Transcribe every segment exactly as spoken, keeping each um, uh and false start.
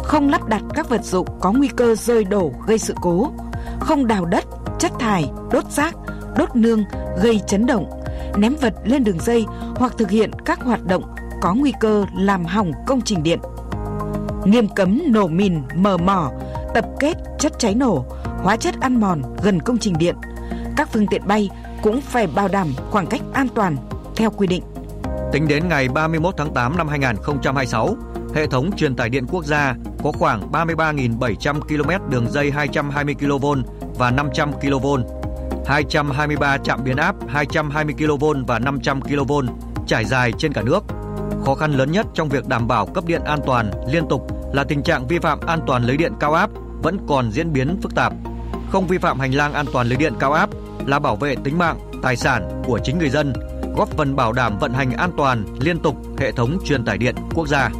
không lắp đặt các vật dụng có nguy cơ rơi đổ gây sự cố, không đào đất, chất thải, đốt rác, đốt nương gây chấn động, ném vật lên đường dây hoặc thực hiện các hoạt động có nguy cơ làm hỏng công trình điện. Nghiêm cấm nổ mìn, mờ mỏ, tập kết chất cháy nổ, hóa chất ăn mòn gần công trình điện. Các phương tiện bay cũng phải bảo đảm khoảng cách an toàn theo quy định. Tính đến ngày ba mươi mốt tháng tám năm hai nghìn không trăm hai mươi sáu, hệ thống truyền tải điện quốc gia có khoảng ba mươi ba nghìn bảy trăm ki lô mét đường dây hai trăm hai mươi ki lô vôn và năm trăm ki lô vôn, hai trăm hai mươi ba trạm biến áp hai trăm hai mươi ki lô vôn và năm trăm ki lô vôn trải dài trên cả nước. Khó khăn lớn nhất trong việc đảm bảo cấp điện an toàn liên tục là tình trạng vi phạm an toàn lưới điện cao áp vẫn còn diễn biến phức tạp. Không vi phạm hành lang an toàn lưới điện cao áp là bảo vệ tính mạng, tài sản của chính người dân, góp phần bảo đảm vận hành an toàn liên tục hệ thống truyền tải điện quốc gia.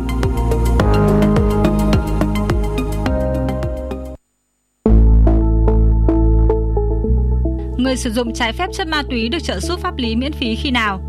Người sử dụng trái phép chất ma túy được trợ giúp pháp lý miễn phí khi nào?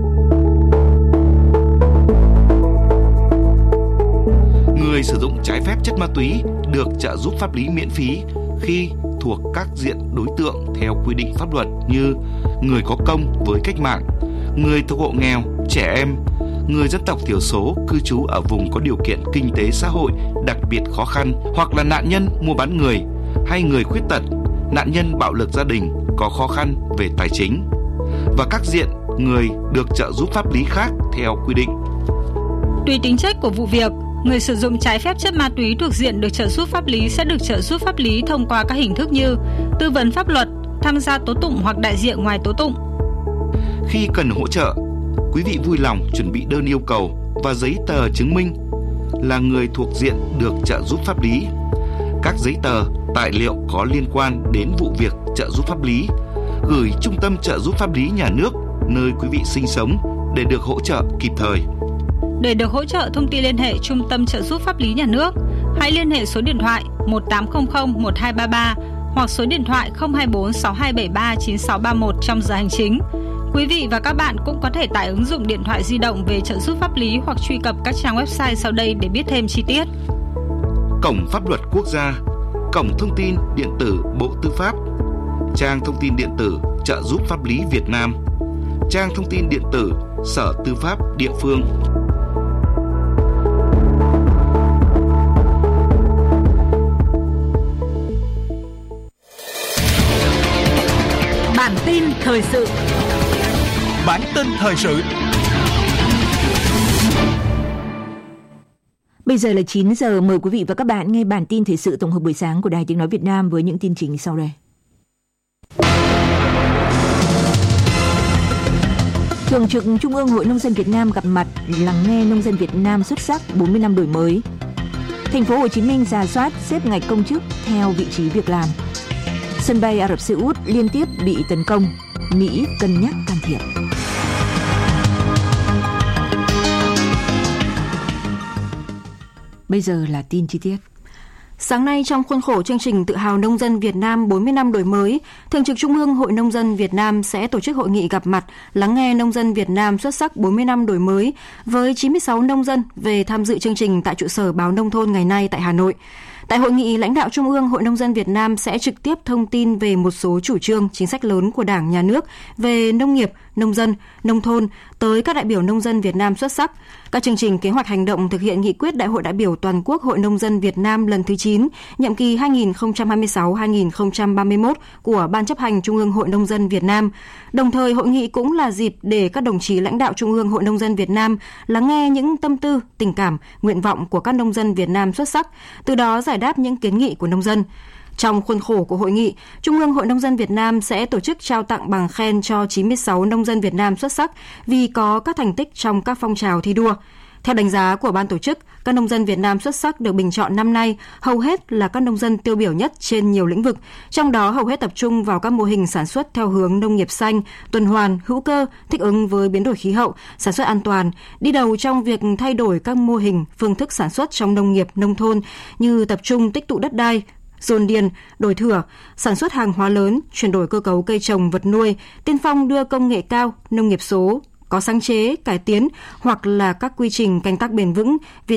Người sử dụng trái phép chất ma túy được trợ giúp pháp lý miễn phí khi thuộc các diện đối tượng theo quy định pháp luật như người có công với cách mạng, người thuộc hộ nghèo, trẻ em, người dân tộc thiểu số cư trú ở vùng có điều kiện kinh tế xã hội đặc biệt khó khăn hoặc là nạn nhân mua bán người hay người khuyết tật, nạn nhân bạo lực gia đình có khó khăn về tài chính và các diện người được trợ giúp pháp lý khác theo quy định. Tùy tính chất của vụ việc, người sử dụng trái phép chất ma túy thuộc diện được trợ giúp pháp lý sẽ được trợ giúp pháp lý thông qua các hình thức như tư vấn pháp luật, tham gia tố tụng hoặc đại diện ngoài tố tụng. Khi cần hỗ trợ, quý vị vui lòng chuẩn bị đơn yêu cầu và giấy tờ chứng minh là người thuộc diện được trợ giúp pháp lý. Các giấy tờ, tài liệu có liên quan đến vụ việc trợ giúp pháp lý, gửi Trung tâm trợ giúp pháp lý nhà nước nơi quý vị sinh sống để được hỗ trợ kịp thời. Để được hỗ trợ, thông tin liên hệ Trung tâm trợ giúp pháp lý nhà nước, hãy liên hệ số điện thoại một tám không không một hai ba ba hoặc số điện thoại không hai bốn sáu hai bảy ba chín sáu ba một trong giờ hành chính. Quý vị và các bạn cũng có thể tải ứng dụng điện thoại di động về trợ giúp pháp lý hoặc truy cập các trang website sau đây để biết thêm chi tiết. Cổng Pháp luật Quốc gia, Cổng Thông tin Điện tử Bộ Tư pháp, Trang Thông tin Điện tử Trợ giúp pháp lý Việt Nam, Trang Thông tin Điện tử Sở Tư pháp địa phương. Bản tin thời sự. Bản tin thời sự. Bây giờ là chín giờ, mời quý vị và các bạn nghe bản tin thời sự tổng hợp buổi sáng của Đài Tiếng nói Việt Nam với những tin chính sau đây. Thường trực Trung ương Hội Nông dân Việt Nam gặp mặt lắng nghe nông dân Việt Nam xuất sắc bốn mươi năm đổi mới. Thành phố Hồ Chí Minh rà soát xếp ngạch công chức theo vị trí việc làm. Sân bay Ả Rập Xê Út liên tiếp bị tấn công, Mỹ cân nhắc can thiệp. Bây giờ là tin chi tiết. Sáng nay, trong khuôn khổ chương trình Tự hào nông dân Việt Nam bốn mươi năm đổi mới, Thường trực Trung ương Hội Nông dân Việt Nam sẽ tổ chức hội nghị gặp mặt lắng nghe nông dân Việt Nam xuất sắc bốn mươi năm đổi mới với chín mươi sáu nông dân về tham dự chương trình tại trụ sở Báo Nông thôn ngày nay tại Hà Nội. Tại hội nghị, lãnh đạo Trung ương Hội Nông dân Việt Nam sẽ trực tiếp thông tin về một số chủ trương, chính sách lớn của Đảng, Nhà nước về nông nghiệp, nông dân, nông thôn tới các đại biểu nông dân Việt Nam xuất sắc. Các chương trình kế hoạch hành động thực hiện nghị quyết Đại hội đại biểu toàn quốc Hội Nông dân Việt Nam lần thứ chín, nhiệm kỳ hai nghìn không trăm hai mươi sáu đến hai nghìn không trăm ba mươi mốt của Ban chấp hành Trung ương Hội Nông dân Việt Nam. Đồng thời, hội nghị cũng là dịp để các đồng chí lãnh đạo Trung ương Hội Nông dân Việt Nam lắng nghe những tâm tư, tình cảm, nguyện vọng của các nông dân Việt Nam xuất sắc, từ đó giải đáp những kiến nghị của nông dân. Trong khuôn khổ của hội nghị, Trung ương Hội Nông dân Việt Nam sẽ tổ chức trao tặng bằng khen cho chín mươi sáu nông dân Việt Nam xuất sắc vì có các thành tích trong các phong trào thi đua. Theo đánh giá của ban tổ chức, các nông dân Việt Nam xuất sắc được bình chọn năm nay hầu hết là các nông dân tiêu biểu nhất trên nhiều lĩnh vực, trong đó hầu hết tập trung vào các mô hình sản xuất theo hướng nông nghiệp xanh, tuần hoàn, hữu cơ, thích ứng với biến đổi khí hậu, sản xuất an toàn, đi đầu trong việc thay đổi các mô hình, phương thức sản xuất trong nông nghiệp, nông thôn như tập trung tích tụ đất đai, dồn điền, đổi thửa, sản xuất hàng hóa lớn, chuyển đổi cơ cấu cây trồng, vật nuôi, tiên phong đưa công nghệ cao, nông nghiệp số, có sáng chế, cải tiến hoặc là các quy trình canh tác bền vững, Việt Gáp,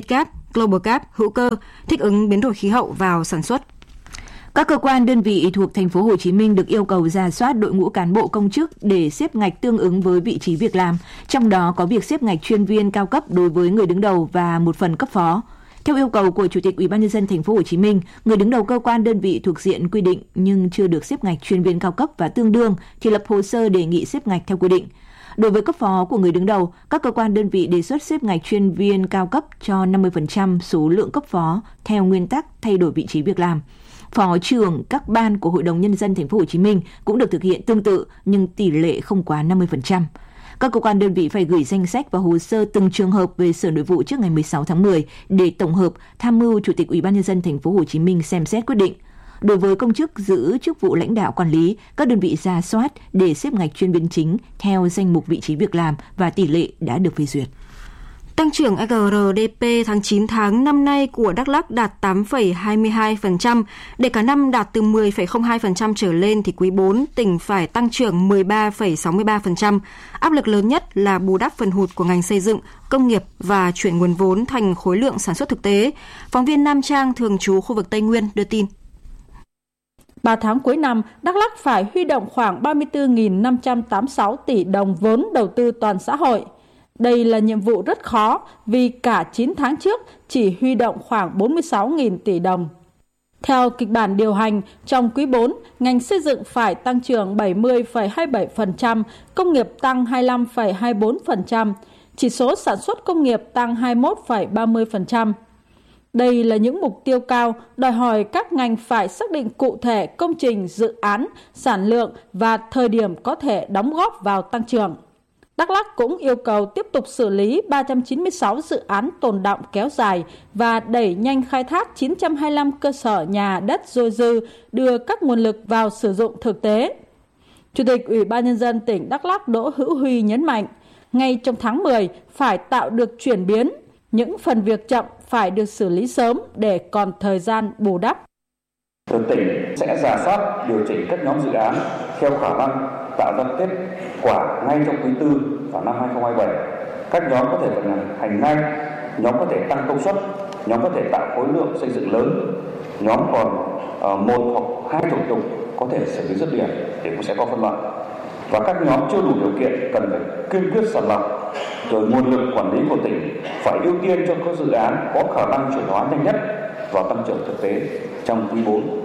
GlobalCap, hữu cơ, thích ứng biến đổi khí hậu vào sản xuất. Các cơ quan đơn vị thuộc thành phố Hồ Chí Minh được yêu cầu rà soát đội ngũ cán bộ công chức để xếp ngạch tương ứng với vị trí việc làm, trong đó có việc xếp ngạch chuyên viên cao cấp đối với người đứng đầu và một phần cấp phó. Theo yêu cầu của Chủ tịch Ủy ban nhân dân thành phố Hồ Chí Minh, người đứng đầu cơ quan đơn vị thuộc diện quy định nhưng chưa được xếp ngạch chuyên viên cao cấp và tương đương thì lập hồ sơ đề nghị xếp ngạch theo quy định. Đối với cấp phó của người đứng đầu, các cơ quan đơn vị đề xuất xếp ngạch chuyên viên cao cấp cho năm mươi phần trăm số lượng cấp phó theo nguyên tắc thay đổi vị trí việc làm. Phó trưởng các ban của Hội đồng Nhân dân thành phố Hồ Chí Minh cũng được thực hiện tương tự nhưng tỷ lệ không quá năm mươi phần trăm. Các cơ quan đơn vị phải gửi danh sách và hồ sơ từng trường hợp về Sở Nội vụ trước ngày mười sáu tháng mười để tổng hợp tham mưu Chủ tịch Ủy ban nhân dân thành phố Hồ Chí Minh xem xét quyết định. Đối với công chức giữ chức vụ lãnh đạo quản lý, các đơn vị rà soát để xếp ngạch chuyên viên chính theo danh mục vị trí việc làm và tỷ lệ đã được phê duyệt. Tăng trưởng giê rờ đê pê tháng chín tháng năm nay của Đắk Lắk đạt tám phẩy hai mươi hai phần trăm. Để cả năm đạt từ mười phẩy không hai phần trăm trở lên thì quý bốn tỉnh phải tăng trưởng mười ba phẩy sáu mươi ba phần trăm. Áp lực lớn nhất là bù đắp phần hụt của ngành xây dựng, công nghiệp và chuyển nguồn vốn thành khối lượng sản xuất thực tế. Phóng viên Nam Trang thường trú khu vực Tây Nguyên đưa tin. ba tháng cuối năm, Đắk Lắk phải huy động khoảng ba mươi tư nghìn năm trăm tám mươi sáu tỷ đồng vốn đầu tư toàn xã hội. Đây là nhiệm vụ rất khó vì cả chín tháng trước chỉ huy động khoảng bốn mươi sáu nghìn tỷ đồng. Theo kịch bản điều hành, trong quý bốn, ngành xây dựng phải tăng trưởng bảy mươi phẩy hai mươi bảy phần trăm, công nghiệp tăng hai mươi lăm phẩy hai mươi bốn phần trăm, chỉ số sản xuất công nghiệp tăng hai mươi mốt phẩy ba mươi phần trăm. Đây là những mục tiêu cao, đòi hỏi các ngành phải xác định cụ thể công trình, dự án, sản lượng và thời điểm có thể đóng góp vào tăng trưởng. Đắk Lắk cũng yêu cầu tiếp tục xử lý ba trăm chín mươi sáu dự án tồn đọng kéo dài và đẩy nhanh khai thác chín trăm hai mươi lăm cơ sở nhà đất dôi dư, đưa các nguồn lực vào sử dụng thực tế. Chủ tịch Ủy ban nhân dân tỉnh Đắk Lắk Đỗ Hữu Huy nhấn mạnh, ngay trong tháng mười phải tạo được chuyển biến, những phần việc chậm phải được xử lý sớm để còn thời gian bù đắp. Tỉnh sẽ rà soát điều chỉnh các nhóm dự án theo khả năng tạo ra kết quả ngay trong quý tư vào năm hai không hai bảy. Các nhóm có thể vận hành ngay, nhóm có thể tăng công suất, nhóm có thể tạo khối lượng xây dựng lớn, nhóm còn uh, một hoặc hai thủ tục có thể xử lý dứt điểm để cũng sẽ có phân loại. Và các nhóm chưa đủ điều kiện cần phải kiên quyết sàng lọc. Rồi nguồn lực quản lý của tỉnh phải ưu tiên cho các dự án có khả năng chuyển hóa nhanh nhất vào tăng trưởng thực tế trong quý bốn.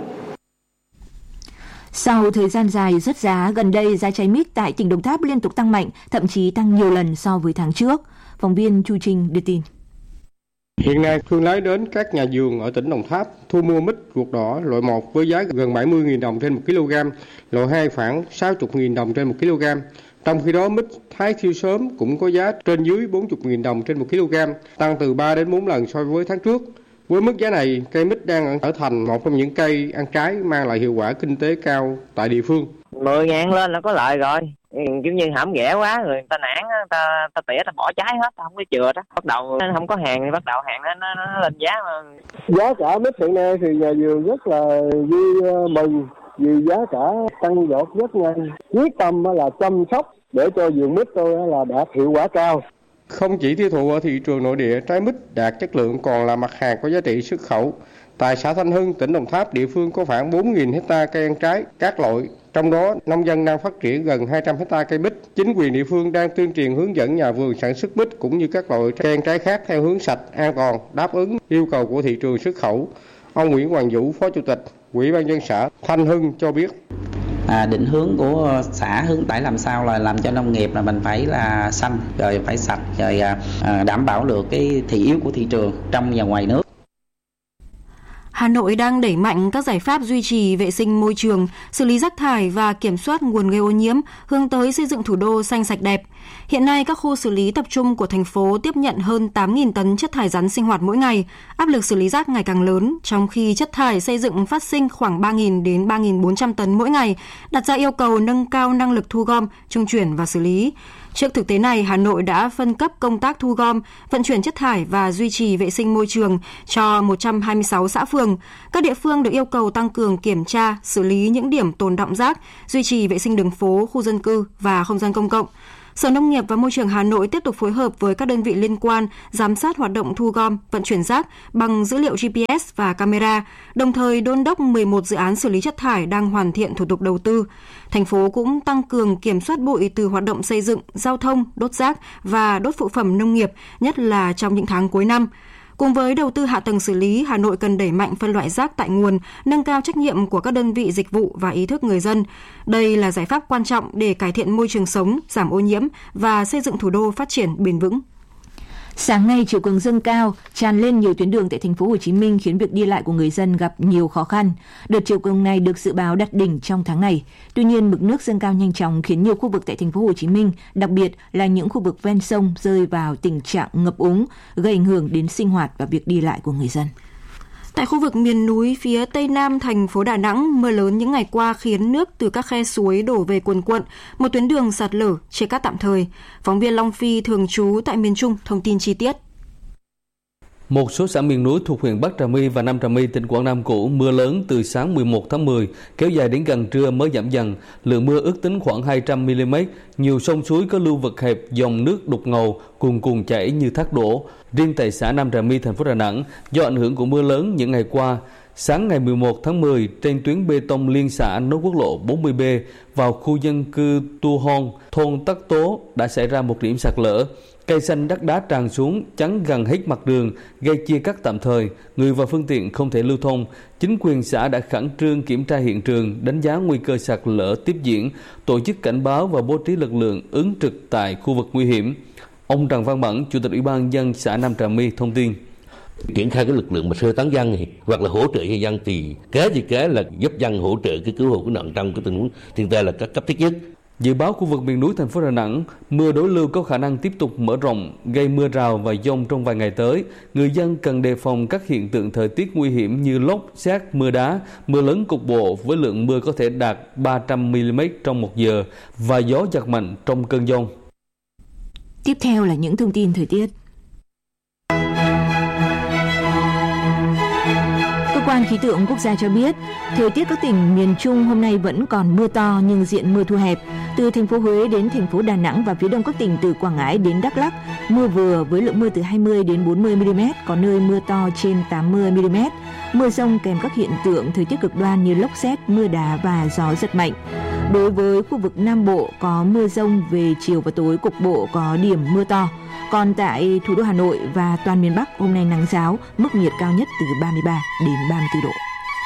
Sau thời gian dài rớt giá, gần đây giá trái mít tại tỉnh Đồng Tháp liên tục tăng mạnh, thậm chí tăng nhiều lần so với tháng trước. Phóng viên Chu Trinh đưa tin. Hiện nay, thương lái đến các nhà vườn ở tỉnh Đồng Tháp thu mua mít ruột đỏ loại một với giá gần bảy mươi nghìn đồng trên một kg, loại hai khoảng sáu mươi nghìn đồng trên một kg. Trong khi đó, mít thái thiêu sớm cũng có giá trên dưới bốn mươi nghìn đồng trên một kg, tăng từ ba đến bốn lần so với tháng trước. Với mức giá này, cây mít đang trở thành một trong những cây ăn trái mang lại hiệu quả kinh tế cao tại địa phương. mười ngàn lên là có lợi rồi. Kiểu như hãm rẻ quá rồi người ta nản, người ta, ta tỉa, ta bỏ trái hết, ta không có chừa đó. Bắt đầu không có hàng thì bắt đầu hàng nó, nó, nó lên giá. Mà. Giá cả mít hiện nay thì nhà vườn rất là vui mừng vì giá cả tăng vọt rất nhanh. Quyết tâm là chăm sóc để cho vườn mít tôi là đạt hiệu quả cao. Không chỉ tiêu thụ ở thị trường nội địa, trái mít đạt chất lượng còn là mặt hàng có giá trị xuất khẩu. Tại xã Thanh Hưng, tỉnh Đồng Tháp, địa phương có khoảng bốn nghìn hectare cây ăn trái các loại. Trong đó, nông dân đang phát triển gần hai trăm hectare cây mít. Chính quyền địa phương đang tuyên truyền hướng dẫn nhà vườn sản xuất mít cũng như các loại cây ăn trái khác theo hướng sạch, an toàn, đáp ứng yêu cầu của thị trường xuất khẩu. Ông Nguyễn Hoàng Vũ, Phó Chủ tịch Ủy ban nhân dân xã Thanh Hưng cho biết. À, định hướng của xã hướng tới làm sao là làm cho nông nghiệp là mình phải là xanh, rồi phải sạch, rồi à, đảm bảo được cái thị yếu của thị trường trong và ngoài nước. Hà Nội đang đẩy mạnh các giải pháp duy trì vệ sinh môi trường, xử lý rác thải và kiểm soát nguồn gây ô nhiễm, hướng tới xây dựng thủ đô xanh sạch đẹp. Hiện nay, các khu xử lý tập trung của thành phố tiếp nhận hơn tám nghìn tấn chất thải rắn sinh hoạt mỗi ngày. Áp lực xử lý rác ngày càng lớn, trong khi chất thải xây dựng phát sinh khoảng ba nghìn đến ba nghìn bốn trăm tấn mỗi ngày, đặt ra yêu cầu nâng cao năng lực thu gom, trung chuyển và xử lý. Trước thực tế này, Hà Nội đã phân cấp công tác thu gom, vận chuyển chất thải và duy trì vệ sinh môi trường cho một trăm hai mươi sáu xã phường. Các địa phương được yêu cầu tăng cường kiểm tra, xử lý những điểm tồn đọng rác, duy trì vệ sinh đường phố, khu dân cư và không gian công cộng. Sở Nông nghiệp và Môi trường Hà Nội tiếp tục phối hợp với các đơn vị liên quan giám sát hoạt động thu gom, vận chuyển rác bằng dữ liệu giê pê ét và camera, đồng thời đôn đốc mười một dự án xử lý chất thải đang hoàn thiện thủ tục đầu tư. Thành phố cũng tăng cường kiểm soát bụi từ hoạt động xây dựng, giao thông, đốt rác và đốt phụ phẩm nông nghiệp, nhất là trong những tháng cuối năm. Cùng với đầu tư hạ tầng xử lý, Hà Nội cần đẩy mạnh phân loại rác tại nguồn, nâng cao trách nhiệm của các đơn vị dịch vụ và ý thức người dân. Đây là giải pháp quan trọng để cải thiện môi trường sống, giảm ô nhiễm và xây dựng thủ đô phát triển bền vững. Sáng nay, chiều cường dâng cao, tràn lên nhiều tuyến đường tại thành phố Hồ Chí Minh khiến việc đi lại của người dân gặp nhiều khó khăn. Đợt chiều cường này được dự báo đạt đỉnh trong tháng này. Tuy nhiên, mực nước dâng cao nhanh chóng khiến nhiều khu vực tại thành phố Hồ Chí Minh, đặc biệt là những khu vực ven sông rơi vào tình trạng ngập úng, gây ảnh hưởng đến sinh hoạt và việc đi lại của người dân. Tại khu vực miền núi phía tây nam thành phố Đà Nẵng, mưa lớn những ngày qua khiến nước từ các khe suối đổ về cuồn cuộn, một tuyến đường sạt lở, chia cắt tạm thời. Phóng viên Long Phi thường trú tại miền Trung thông tin chi tiết. Một số xã miền núi thuộc huyện Bắc Trà My và Nam Trà My, tỉnh Quảng Nam cũ, mưa lớn từ sáng mười một tháng mười, kéo dài đến gần trưa mới giảm dần. Lượng mưa ước tính khoảng hai trăm mi-li-mét. Nhiều sông suối có lưu vực hẹp, dòng nước đục ngầu, cuồn cuộn chảy như thác đổ. Riêng tại xã Nam Trà My, thành phố Đà Nẵng, do ảnh hưởng của mưa lớn những ngày qua, sáng ngày mười một tháng mười, trên tuyến bê tông liên xã nối quốc lộ bốn mươi B vào khu dân cư Tu Hon, thôn Tắc Tố đã xảy ra một điểm sạt lở. Cây xanh đất đá tràn xuống, chắn gần hết mặt đường, gây chia cắt tạm thời, người và phương tiện không thể lưu thông. Chính quyền xã đã khẩn trương kiểm tra hiện trường, đánh giá nguy cơ sạt lở tiếp diễn, tổ chức cảnh báo và bố trí lực lượng ứng trực tại khu vực nguy hiểm. Ông Trần Văn Mẫn, Chủ tịch Ủy ban nhân dân xã Nam Trà My thông tin. Triển khai cái lực lượng mà sơ tán dân này, hoặc là hỗ trợ cho dân thì kế gì kế là giúp dân hỗ trợ cái cứu hộ cứu nạn trong cái tình huống thiên tai là cấp cấp thiết nhất. Dự báo khu vực miền núi thành phố Đà Nẵng, mưa đối lưu có khả năng tiếp tục mở rộng, gây mưa rào và dông trong vài ngày tới. Người dân cần đề phòng các hiện tượng thời tiết nguy hiểm như lốc, sét, mưa đá, mưa lớn cục bộ với lượng mưa có thể đạt ba trăm mi-li-mét trong một giờ và gió giật mạnh trong cơn dông. Tiếp theo là những thông tin thời tiết. Cơ quan khí tượng quốc gia cho biết, thời tiết các tỉnh miền Trung hôm nay vẫn còn mưa to nhưng diện mưa thu hẹp. Từ thành phố Huế đến thành phố Đà Nẵng và phía đông các tỉnh từ Quảng Ngãi đến Đắk Lắk, mưa vừa với lượng mưa từ hai mươi đến bốn mươi mi-li-mét, có nơi mưa to trên tám mươi mi-li-mét. Mưa dông kèm các hiện tượng thời tiết cực đoan như lốc sét, mưa đá và gió giật mạnh. Đối với khu vực Nam Bộ có mưa dông về chiều và tối, cục bộ có điểm mưa to. Còn tại thủ đô Hà Nội và toàn miền Bắc hôm nay nắng ráo, mức nhiệt cao nhất từ ba mươi ba đến ba mươi tư độ.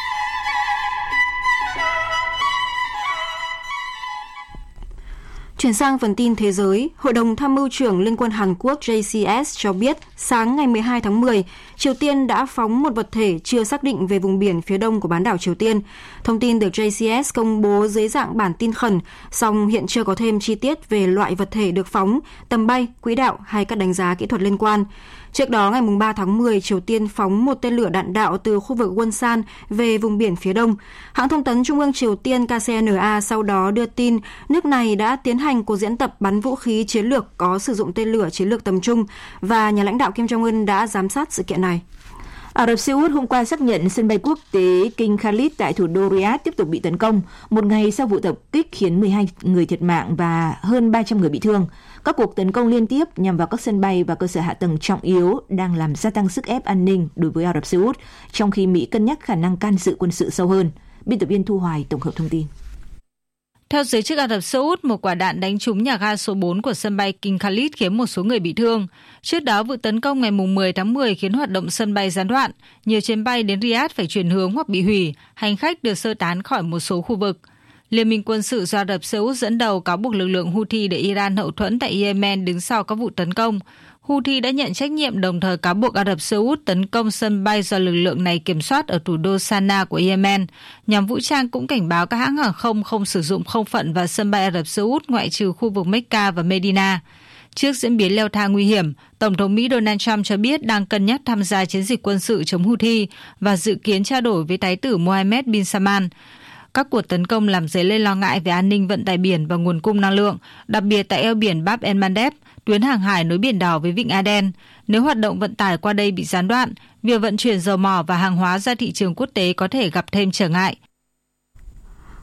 Chuyển sang phần tin thế giới, Hội đồng Tham mưu trưởng Liên quân Hàn Quốc J C S cho biết sáng ngày mười hai tháng mười, Triều Tiên đã phóng một vật thể chưa xác định về vùng biển phía đông của bán đảo Triều Tiên. Thông tin được J C S công bố dưới dạng bản tin khẩn, song hiện chưa có thêm chi tiết về loại vật thể được phóng, tầm bay, quỹ đạo hay các đánh giá kỹ thuật liên quan. Trước đó, ngày ba tháng mười, Triều Tiên phóng một tên lửa đạn đạo từ khu vực Wonsan về vùng biển phía đông. Hãng thông tấn Trung ương Triều Tiên K C N A sau đó đưa tin nước này đã tiến hành cuộc diễn tập bắn vũ khí chiến lược có sử dụng tên lửa chiến lược tầm trung và nhà lãnh đạo Kim Jong-un đã giám sát sự kiện này. Ả Rập Xê Út hôm qua xác nhận sân bay quốc tế King Khalid tại thủ đô Riyadh tiếp tục bị tấn công, một ngày sau vụ tập kích khiến mười hai người thiệt mạng và hơn ba trăm người bị thương. Các cuộc tấn công liên tiếp nhằm vào các sân bay và cơ sở hạ tầng trọng yếu đang làm gia tăng sức ép an ninh đối với Ả Rập Xê Út, trong khi Mỹ cân nhắc khả năng can dự quân sự sâu hơn. Biên tập viên Thu Hoài tổng hợp thông tin. Theo giới chức Ả Rập Xê Út, một quả đạn đánh trúng nhà ga số bốn của sân bay King Khalid khiến một số người bị thương. Trước đó, vụ tấn công ngày mười tháng mười khiến hoạt động sân bay gián đoạn. Nhiều chuyến bay đến Riyadh phải chuyển hướng hoặc bị hủy, hành khách được sơ tán khỏi một số khu vực. Liên minh quân sự do Ả Rập Xê Út dẫn đầu cáo buộc lực lượng Houthi để Iran hậu thuẫn tại Yemen đứng sau các vụ tấn công. Houthi đã nhận trách nhiệm đồng thời cáo buộc Ả Rập Xê Út tấn công sân bay do lực lượng này kiểm soát ở thủ đô Sanaa của Yemen. Nhóm vũ trang cũng cảnh báo các hãng hàng không không sử dụng không phận vào sân bay Ả Rập Xê Út ngoại trừ khu vực Mecca và Medina. Trước diễn biến leo thang nguy hiểm, Tổng thống Mỹ Donald Trump cho biết đang cân nhắc tham gia chiến dịch quân sự chống Houthi và dự kiến trao đổi với Thái tử Mohammed bin Salman. Các cuộc tấn công làm dấy lên lo ngại về an ninh vận tải biển và nguồn cung năng lượng, đặc biệt tại eo biển Bab el-Mandeb, tuyến hàng hải nối Biển Đỏ với Vịnh Aden. Nếu hoạt động vận tải qua đây bị gián đoạn, việc vận chuyển dầu mỏ và hàng hóa ra thị trường quốc tế có thể gặp thêm trở ngại.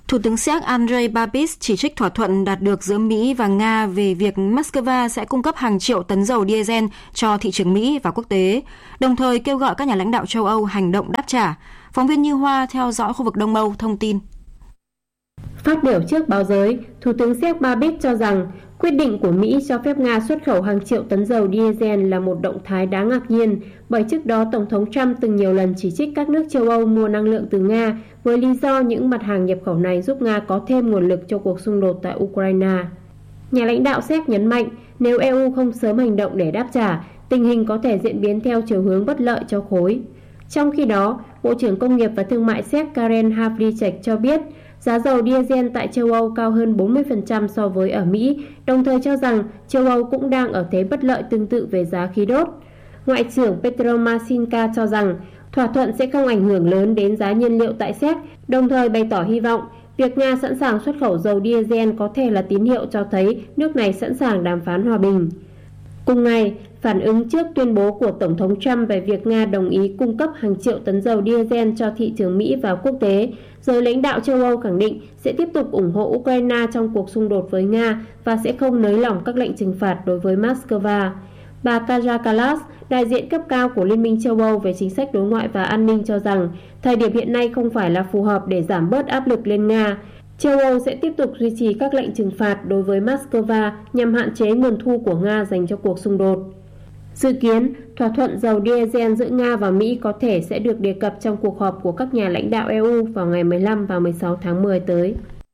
Thủ tướng Séc Andrej Babiš chỉ trích thỏa thuận đạt được giữa Mỹ và Nga về việc Moscow sẽ cung cấp hàng triệu tấn dầu diesel cho thị trường Mỹ và quốc tế, đồng thời kêu gọi các nhà lãnh đạo châu Âu hành động đáp trả. Phóng viên Như Hoa theo dõi khu vực Đông Âu thông tin. Phát biểu trước báo giới, Thủ tướng Séc Babiš cho rằng quyết định của Mỹ cho phép Nga xuất khẩu hàng triệu tấn dầu diesel là một động thái đáng ngạc nhiên, bởi trước đó Tổng thống Trump từng nhiều lần chỉ trích các nước châu Âu mua năng lượng từ Nga với lý do những mặt hàng nhập khẩu này giúp Nga có thêm nguồn lực cho cuộc xung đột tại Ukraine. Nhà lãnh đạo Séc nhấn mạnh nếu e u không sớm hành động để đáp trả, tình hình có thể diễn biến theo chiều hướng bất lợi cho khối. Trong khi đó, Bộ trưởng Công nghiệp và Thương mại Séc Karen Havlicek cho biết giá dầu diesel tại châu Âu cao hơn bốn mươi phần trăm so với ở Mỹ, đồng thời cho rằng châu Âu cũng đang ở thế bất lợi tương tự về giá khí đốt. Ngoại trưởng Petro Masinka cho rằng thỏa thuận sẽ không ảnh hưởng lớn đến giá nhiên liệu tại Séc, đồng thời bày tỏ hy vọng việc Nga sẵn sàng xuất khẩu dầu diesel có thể là tín hiệu cho thấy nước này sẵn sàng đàm phán hòa bình. Cùng ngày, phản ứng trước tuyên bố của Tổng thống Trump về việc Nga đồng ý cung cấp hàng triệu tấn dầu diesel cho thị trường Mỹ và quốc tế, giới lãnh đạo châu Âu khẳng định sẽ tiếp tục ủng hộ Ukraine trong cuộc xung đột với Nga và sẽ không nới lỏng các lệnh trừng phạt đối với Moscow. Bà Kaja Kallas, đại diện cấp cao của Liên minh châu Âu về chính sách đối ngoại và an ninh cho rằng thời điểm hiện nay không phải là phù hợp để giảm bớt áp lực lên Nga. Châu Âu sẽ tiếp tục duy trì các lệnh trừng phạt đối với Moscow nhằm hạn chế nguồn thu của Nga dành cho cuộc xung đột. Dự kiến, thỏa thuận dầu diesel giữa Nga và Mỹ có thể sẽ được đề cập trong cuộc họp của các nhà lãnh đạo e u vào ngày mười lăm và mười sáu tháng mười tới.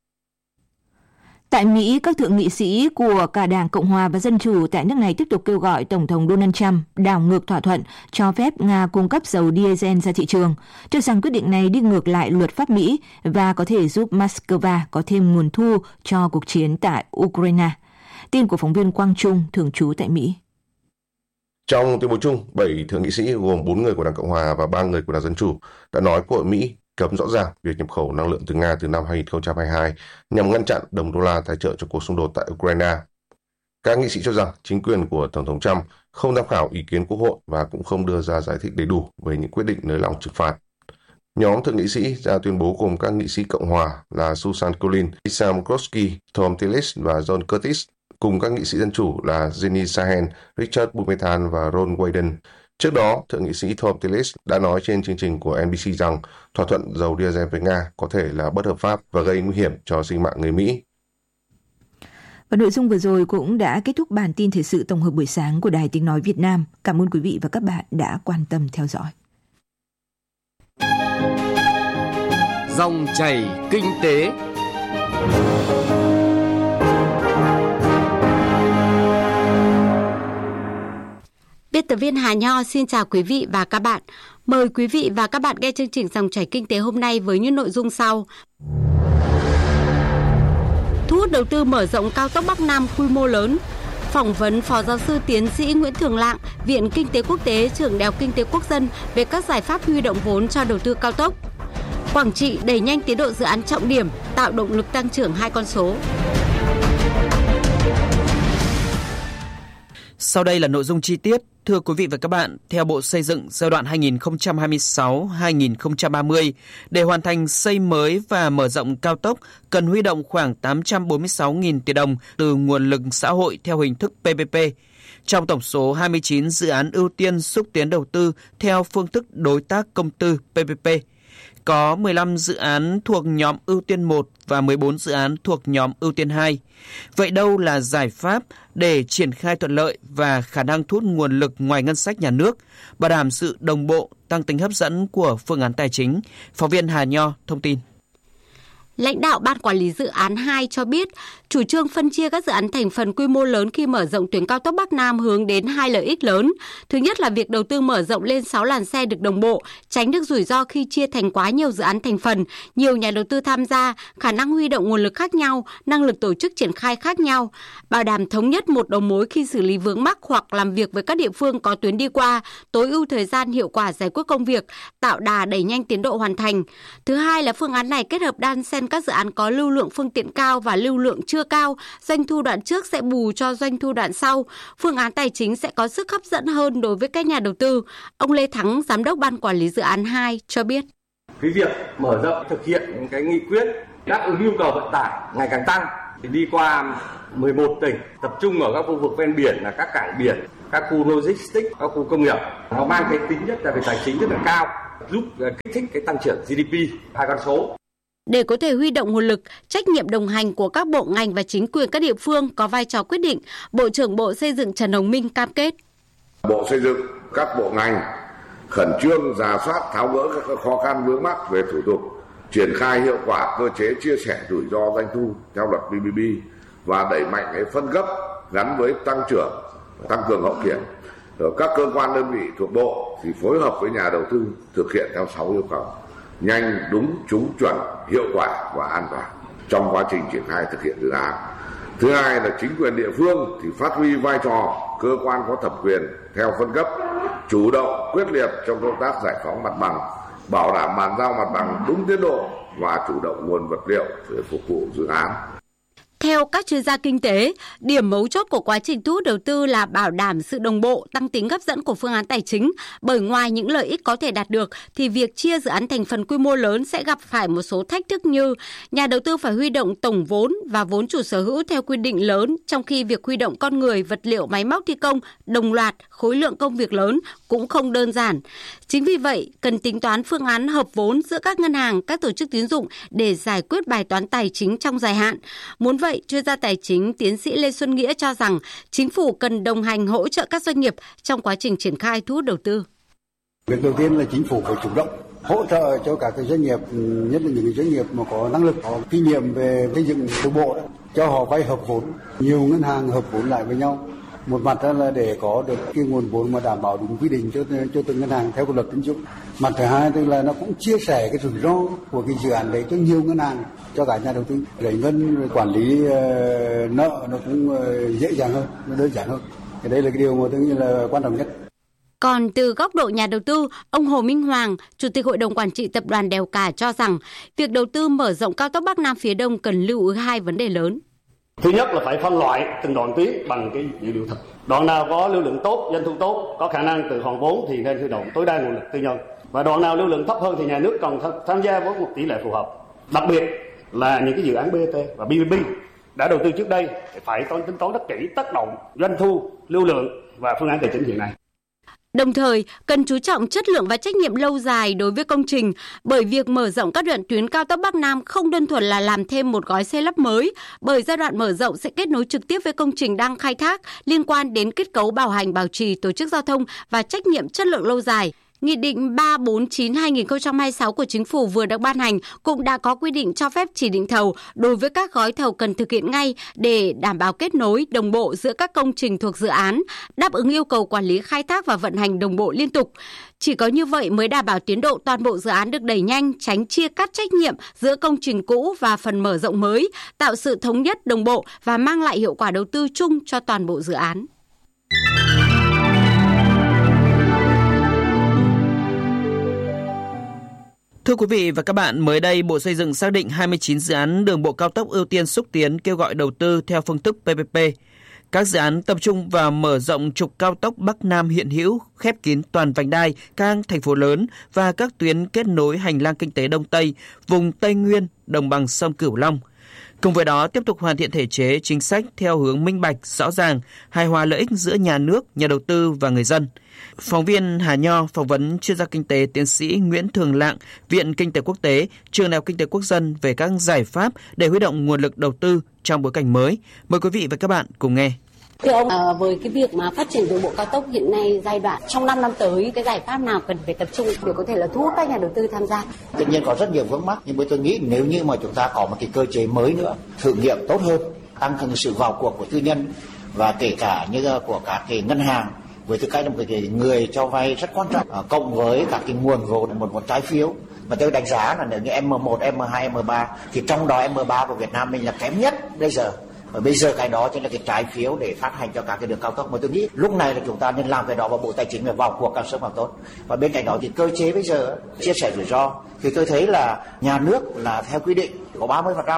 Tại Mỹ, các thượng nghị sĩ của cả Đảng Cộng hòa và Dân chủ tại nước này tiếp tục kêu gọi Tổng thống Donald Trump đảo ngược thỏa thuận cho phép Nga cung cấp dầu diesel ra thị trường, cho rằng quyết định này đi ngược lại luật pháp Mỹ và có thể giúp Moscow có thêm nguồn thu cho cuộc chiến tại Ukraine. Tin của phóng viên Quang Trung, thường trú tại Mỹ. Trong tuyên bố chung, bảy thượng nghị sĩ gồm bốn người của Đảng Cộng hòa và ba người của Đảng Dân chủ đã nói Quốc hội Mỹ cấm rõ ràng việc nhập khẩu năng lượng từ Nga từ năm hai không hai hai nhằm ngăn chặn đồng đô la tài trợ cho cuộc xung đột tại Ukraine. Các nghị sĩ cho rằng chính quyền của Tổng thống Trump không tham khảo ý kiến Quốc hội và cũng không đưa ra giải thích đầy đủ về những quyết định nới lỏng trừng phạt. Nhóm thượng nghị sĩ ra tuyên bố gồm các nghị sĩ Cộng hòa là Susan Collins, Lisa Murkowski, Tom Tillis và John Curtis, cùng các nghị sĩ Dân chủ là Jeannie Sahen, Richard Blumenthal và Ron Wyden. Trước đó, thượng nghị sĩ Tom Tillis đã nói trên chương trình của en bê xê rằng thỏa thuận dầu diesel với Nga có thể là bất hợp pháp và gây nguy hiểm cho sinh mạng người Mỹ. Và nội dung vừa rồi cũng đã kết thúc bản tin thời sự tổng hợp buổi sáng của Đài Tiếng Nói Việt Nam. Cảm ơn quý vị và các bạn đã quan tâm theo dõi. Dòng chảy kinh tế. Biên tập viên Hà Nho xin chào quý vị và các bạn. Mời quý vị và các bạn nghe chương trình Dòng chảy kinh tế hôm nay với những nội dung sau. Thu hút đầu tư mở rộng cao tốc Bắc Nam quy mô lớn. Phỏng vấn Phó Giáo sư Tiến sĩ Nguyễn Thường Lạng, Viện Kinh tế Quốc tế, Trường Đại học Kinh tế Quốc dân về các giải pháp huy động vốn cho đầu tư cao tốc. Quảng Trị đẩy nhanh tiến độ dự án trọng điểm, tạo động lực tăng trưởng hai con số. Sau đây là nội dung chi tiết. Thưa quý vị và các bạn, theo Bộ Xây dựng giai đoạn hai nghìn không trăm hai mươi sáu đến hai nghìn không trăm ba mươi, để hoàn thành xây mới và mở rộng cao tốc, cần huy động khoảng tám trăm bốn mươi sáu nghìn tỷ đồng từ nguồn lực xã hội theo hình thức pê pê pê. Trong tổng số hai mươi chín dự án ưu tiên xúc tiến đầu tư theo phương thức đối tác công tư pê pê pê, có mười lăm dự án thuộc nhóm ưu tiên một và mười bốn dự án thuộc nhóm ưu tiên hai. Vậy đâu là giải pháp để triển khai thuận lợi và khả năng thu hút nguồn lực ngoài ngân sách nhà nước, bảo đảm sự đồng bộ, tăng tính hấp dẫn của phương án tài chính? Phóng viên Hà Nho thông tin. Lãnh đạo Ban Quản lý Dự án hai cho biết, chủ trương phân chia các dự án thành phần quy mô lớn khi mở rộng tuyến cao tốc Bắc Nam hướng đến hai lợi ích lớn. Thứ nhất là việc đầu tư mở rộng lên sáu làn xe được đồng bộ, tránh được rủi ro khi chia thành quá nhiều dự án thành phần, nhiều nhà đầu tư tham gia, khả năng huy động nguồn lực khác nhau, năng lực tổ chức triển khai khác nhau, bảo đảm thống nhất một đầu mối khi xử lý vướng mắc hoặc làm việc với các địa phương có tuyến đi qua, tối ưu thời gian hiệu quả giải quyết công việc, tạo đà đẩy nhanh tiến độ hoàn thành. Thứ hai là phương án này kết hợp đan xen các dự án có lưu lượng phương tiện cao và lưu lượng chưa cao, doanh thu đoạn trước sẽ bù cho doanh thu đoạn sau. Phương án tài chính sẽ có sức hấp dẫn hơn đối với các nhà đầu tư. Ông Lê Thắng, Giám đốc Ban Quản lý Dự án hai cho biết. Cái việc mở rộng thực hiện cái nghị quyết Đáp ứng nhu cầu vận tải ngày càng tăng, thì đi qua mười một tỉnh, tập trung ở các khu vực ven biển là các cảng biển, các khu logistics, các khu công nghiệp. Nó mang cái tính nhất là về tài chính rất là cao, giúp kích thích cái tăng trưởng giê đê pê hai con số. Để có thể huy động nguồn lực, trách nhiệm đồng hành của các bộ ngành và chính quyền các địa phương có vai trò quyết định, Bộ trưởng Bộ Xây dựng Trần Hồng Minh cam kết. Bộ Xây dựng, các bộ ngành khẩn trương rà soát tháo gỡ các khó khăn vướng mắc về thủ tục, triển khai hiệu quả cơ chế chia sẻ rủi ro doanh thu theo luật pê pê pê và đẩy mạnh cái phân cấp gắn với tăng trưởng, tăng cường hậu kiểm. Ở các cơ quan đơn vị thuộc bộ thì phối hợp với nhà đầu tư thực hiện theo sáu yêu cầu: nhanh, đúng, trúng, chuẩn, hiệu quả và an toàn trong quá trình triển khai thực hiện dự án. Thứ hai là chính quyền địa phương thì phát huy vai trò cơ quan có thẩm quyền theo phân cấp, chủ động quyết liệt trong công tác giải phóng mặt bằng, bảo đảm bàn giao mặt bằng đúng tiến độ và chủ động nguồn vật liệu để phục vụ dự án. Theo các chuyên gia kinh tế, điểm mấu chốt của quá trình thu hút đầu tư là bảo đảm sự đồng bộ, tăng tính hấp dẫn của phương án tài chính. Bởi ngoài những lợi ích có thể đạt được, thì việc chia dự án thành phần quy mô lớn sẽ gặp phải một số thách thức như nhà đầu tư phải huy động tổng vốn và vốn chủ sở hữu theo quy định lớn, trong khi việc huy động con người, vật liệu, máy móc thi công đồng loạt, khối lượng công việc lớn cũng không đơn giản. Chính vì vậy, cần tính toán phương án hợp vốn giữa các ngân hàng, các tổ chức tín dụng để giải quyết bài toán tài chính trong dài hạn. Muốn vậy, chuyên gia tài chính tiến sĩ Lê Xuân Nghĩa cho rằng chính phủ cần đồng hành hỗ trợ các doanh nghiệp trong quá trình triển khai thu hút đầu tư. Việc đầu tiên là chính phủ phải chủ động hỗ trợ cho các cái doanh nghiệp, nhất là những cái doanh nghiệp mà có năng lực, có kinh nghiệm về xây dựng đồng bộ, cho họ vay hợp vốn, nhiều ngân hàng hợp vốn lại với nhau. Một mặt là để có được cái nguồn vốn mà đảm bảo đúng quy định cho cho từng ngân hàng theo luật tín dụng. Mặt thứ hai tức là nó cũng chia sẻ cái rủi ro của cái dự án đấy cho nhiều ngân hàng, cho cả nhà đầu tư. Giải ngân quản lý uh, nợ nó cũng uh, dễ dàng hơn, nó đơn giản hơn. Cái đây là cái điều mà tôi nghĩ là quan trọng nhất. Còn từ góc độ nhà đầu tư, ông Hồ Minh Hoàng, Chủ tịch Hội đồng Quản trị Tập đoàn Đèo Cả cho rằng việc đầu tư mở rộng cao tốc Bắc Nam phía Đông cần lưu ý hai vấn đề lớn. Thứ nhất là phải phân loại từng đoạn tuyến bằng cái dữ liệu thật. Đoạn nào có lưu lượng tốt, doanh thu tốt, có khả năng từ hoàn vốn thì nên huy động tối đa nguồn lực tư nhân. Và đoạn nào lưu lượng thấp hơn thì nhà nước cần tham gia với một tỷ lệ phù hợp. Đặc biệt là những cái dự án bê tê và pê pê pê đã đầu tư trước đây phải tính toán rất kỹ tác động, doanh thu, lưu lượng và phương án tài chính hiện nay. Đồng thời, cần chú trọng chất lượng và trách nhiệm lâu dài đối với công trình, bởi việc mở rộng các đoạn tuyến cao tốc Bắc Nam không đơn thuần là làm thêm một gói xây lắp mới, bởi giai đoạn mở rộng sẽ kết nối trực tiếp với công trình đang khai thác liên quan đến kết cấu bảo hành, bảo trì, tổ chức giao thông và trách nhiệm chất lượng lâu dài. Nghị định ba trăm bốn mươi chín trên hai nghìn không trăm hai mươi sáu của Chính phủ vừa được ban hành cũng đã có quy định cho phép chỉ định thầu đối với các gói thầu cần thực hiện ngay để đảm bảo kết nối đồng bộ giữa các công trình thuộc dự án, đáp ứng yêu cầu quản lý khai thác và vận hành đồng bộ liên tục. Chỉ có như vậy mới đảm bảo tiến độ toàn bộ dự án được đẩy nhanh, tránh chia cắt trách nhiệm giữa công trình cũ và phần mở rộng mới, tạo sự thống nhất đồng bộ và mang lại hiệu quả đầu tư chung cho toàn bộ dự án. Thưa quý vị và các bạn, mới đây Bộ Xây dựng xác định hai mươi chín dự án đường bộ cao tốc ưu tiên xúc tiến kêu gọi đầu tư theo phương thức pê pê pê. Các dự án tập trung vào mở rộng trục cao tốc Bắc Nam hiện hữu, khép kín toàn vành đai, các thành phố lớn và các tuyến kết nối hành lang kinh tế Đông Tây, vùng Tây Nguyên, đồng bằng sông Cửu Long. Cùng với đó, tiếp tục hoàn thiện thể chế, chính sách theo hướng minh bạch, rõ ràng, hài hòa lợi ích giữa nhà nước, nhà đầu tư và người dân. Phóng viên Hà Nho phỏng vấn chuyên gia kinh tế tiến sĩ Nguyễn Thường Lạng, Viện Kinh tế Quốc tế, Trường Đại học Kinh tế Quốc dân về các giải pháp để huy động nguồn lực đầu tư trong bối cảnh mới. Mời quý vị và các bạn cùng nghe. Thưa ông, à, với cái việc mà phát triển đường bộ cao tốc hiện nay giai đoạn trong năm năm tới, cái giải pháp nào cần phải tập trung để có thể là thu hút các nhà đầu tư tham gia? Tất nhiên có rất nhiều vướng mắc, nhưng tôi nghĩ nếu như mà chúng ta có một cái cơ chế mới nữa, thử nghiệm tốt hơn, tăng cường sự vào cuộc của tư nhân và kể cả như của các cái ngân hàng với tư cách là một cái người cho vay rất quan trọng, à, cộng với các cái nguồn vốn, một nguồn trái phiếu. Mà tôi đánh giá là nếu như em một, em hai, em ba thì trong đó em ba của Việt Nam mình là kém nhất bây giờ. Và bây giờ cái đó chính là cái trái phiếu để phát hành cho các cái đường cao tốc, mà tôi nghĩ lúc này là chúng ta nên làm cái đó và Bộ Tài chính phải vào cuộc càng sớm càng tốt. Và bên cạnh đó thì cơ chế bây giờ chia sẻ rủi ro thì tôi thấy là nhà nước là theo quy định có ba mươi phần trăm thôi,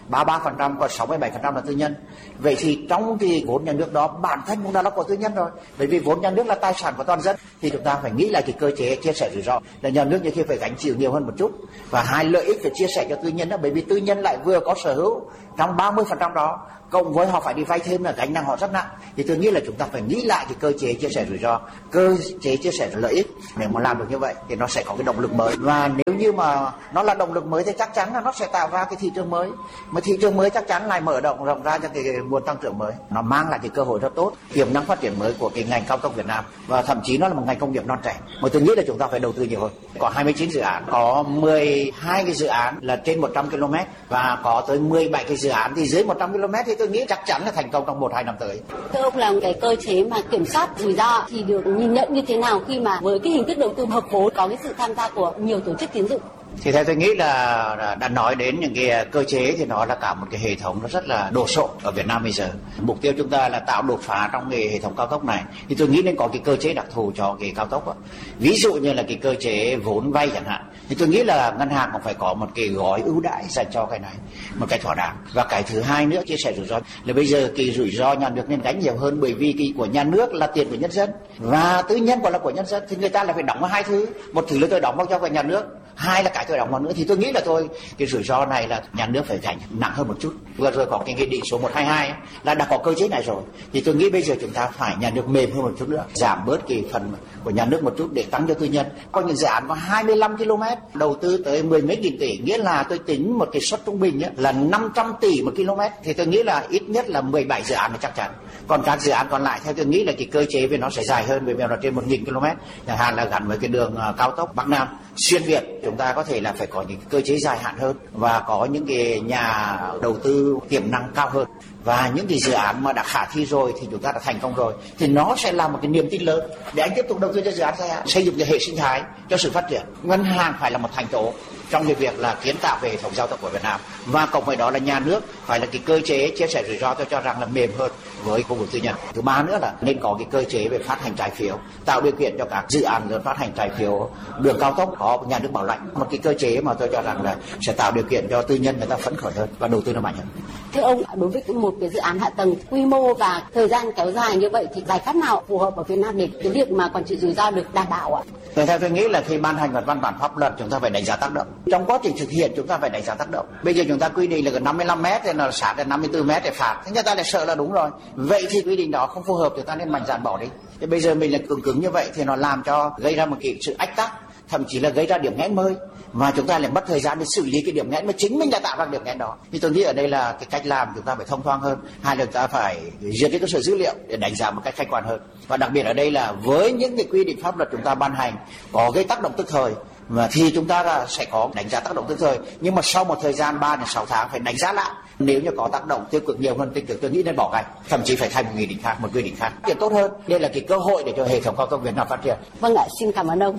ba mươi ba phần trăm, còn sáu mươi bảy phần trăm là tư nhân. Vậy thì trong cái vốn nhà nước đó bản thân cũng đã là của tư nhân rồi. Bởi vì vốn nhà nước là tài sản của toàn dân thì chúng ta phải nghĩ lại cái cơ chế chia sẻ rủi ro, là nhà nước như khi phải gánh chịu nhiều hơn một chút, và hai lợi ích phải chia sẻ cho tư nhân đó, bởi vì tư nhân lại vừa có sở hữu trong ba mươi phần trăm đó, cộng với họ phải đi vay thêm là gánh nặng họ rất nặng. Thì tôi nghĩ là chúng ta phải nghĩ lại cái cơ chế chia sẻ rủi ro, cơ chế chia sẻ lợi ích. Nếu mà làm được như vậy thì nó sẽ có cái động lực mới, và nếu như mà nó là động lực mới thì chắc chắn là nó sẽ tạo ra cái thị trường mới, mà thị trường mới chắc chắn lại mở rộng rộng ra cho cái nguồn tăng trưởng mới, nó mang lại cái cơ hội rất tốt, tiềm năng phát triển mới của cái ngành cao tốc Việt Nam, và thậm chí nó là một ngành công nghiệp non trẻ. Mà tôi nghĩ là chúng ta phải đầu tư nhiều hơn. Có hai mươi chín dự án, có mười hai cái dự án là trên một trăm ki lô mét và có tới mười bảy cái dự án thì dưới một trăm ki lô mét, thì tôi nghĩ chắc chắn là thành công trong một hai năm tới. Thưa ông, là cái cơ chế mà kiểm soát rủi ro thì được nhìn nhận như thế nào khi mà với cái hình thức đầu tư hợp vốn có cái sự tham gia của nhiều tổ chức tín dụng? Thì theo tôi nghĩ là đã nói đến những cái cơ chế thì nó là cả một cái hệ thống nó rất là đồ sộ ở Việt Nam bây giờ. Mục tiêu chúng ta là tạo đột phá trong cái hệ thống cao tốc này, thì tôi nghĩ nên có cái cơ chế đặc thù cho cái cao tốc đó. Ví dụ như là cái cơ chế vốn vay chẳng hạn, thì tôi nghĩ là ngân hàng cũng phải có một cái gói ưu đãi dành cho cái này một cách thỏa đáng. Và cái thứ hai nữa, chia sẻ rủi ro là bây giờ cái rủi ro nhà nước nên gánh nhiều hơn, bởi vì cái của nhà nước là tiền của nhân dân và tư nhân còn là của nhân dân, thì người ta lại phải đóng vào hai thứ, một thứ là tôi đóng vào cho nhà nước, hai là cái tôi đóng vào nữa. Thì tôi nghĩ là thôi cái rủi ro này là nhà nước phải gánh nặng hơn một chút. Vừa rồi có cái nghị định số một trăm hai mươi hai ấy, là đã có cơ chế này rồi, thì tôi nghĩ bây giờ chúng ta phải nhà nước mềm hơn một chút nữa, giảm bớt cái phần của nhà nước một chút để tăng cho tư nhân. Có những dự án có hai mươi lăm ki lô mét đầu tư tới mười mấy nghìn tỷ, nghĩa là tôi tính một cái suất trung bình ấy, là năm trăm tỷ một km, thì tôi nghĩ là ít nhất là mười bảy dự án là chắc chắn. Còn các dự án còn lại theo tôi nghĩ là cái cơ chế về nó sẽ dài hơn, bởi vì nó trên một nghìn ki lô mét, chẳng hạn là gắn với cái đường cao tốc Bắc Nam xuyên Việt, chúng ta có thể là phải có những cơ chế dài hạn hơn và có những cái nhà đầu tư tiềm năng cao hơn. Và những cái dự án mà đã khả thi rồi thì chúng ta đã thành công rồi, thì nó sẽ là một cái niềm tin lớn để anh tiếp tục đầu tư cho dự án dài hạn, xây dựng cái hệ sinh thái cho sự phát triển. Ngân hàng phải là một thành tố trong cái việc là kiến tạo về hệ thống giao thông của Việt Nam, và cộng với đó là nhà nước phải là cái cơ chế chia sẻ rủi ro, tôi cho rằng là mềm hơn với khu vực tư nhân. Thứ ba nữa là nên có cái cơ chế về phát hành trái phiếu, tạo điều kiện cho các dự án lớn phát hành trái phiếu đường cao tốc có nhà nước bảo lãnh, một cái cơ chế mà tôi cho rằng là sẽ tạo điều kiện cho tư nhân người ta phấn khởi hơn và đầu tư nó mạnh hơn. Thưa ông, đối với một cái dự án hạ tầng quy mô và thời gian kéo dài như vậy thì giải pháp nào phù hợp ở Việt Nam để cái việc mà quản trị rủi ro được đảm bảo ạ? Theo tôi nghĩ là khi ban hành một văn bản pháp luật chúng ta phải đánh giá tác động. Trong quá trình thực hiện chúng ta phải đánh giá tác động. Bây giờ chúng ta quy định là gần năm mươi lăm mét thì là sát đến năm mươi tư mét để phạt. Thế người ta lại sợ là đúng rồi. Vậy thì quy định đó không phù hợp, chúng ta nên mạnh dạn bỏ đi. Thế bây giờ mình là cứng cứng như vậy thì nó làm cho gây ra một cái sự ách tắc, thậm chí là gây ra điểm nghẽn mới, và chúng ta lại mất thời gian để xử lý cái điểm nghẽn mà chính mình đã tạo ra điểm nghẽn đó. Thì tôi nghĩ ở đây là cái cách làm chúng ta phải thông thoáng hơn, hai là chúng ta phải dựa trên cơ sở dữ liệu để đánh giá một cách khách quan hơn. Và đặc biệt ở đây là với những cái quy định pháp luật chúng ta ban hành có gây tác động tức thời, và thì chúng ta là sẽ có đánh giá tác động tức thời, nhưng mà sau một thời gian ba đến sáu tháng phải đánh giá lại. Nếu như có tác động tiêu cực nhiều hơn tích cực, tôi nghĩ nên bỏ ngay, thậm chí phải thay một nghị định khác, một quy định khác để tốt hơn. Đây là cái cơ hội để cho hệ thống cao tốc Việt Nam phát triển. Vâng ạ, xin cảm ơn ông.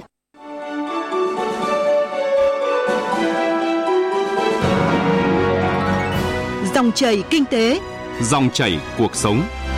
Dòng chảy kinh tế, dòng chảy cuộc sống.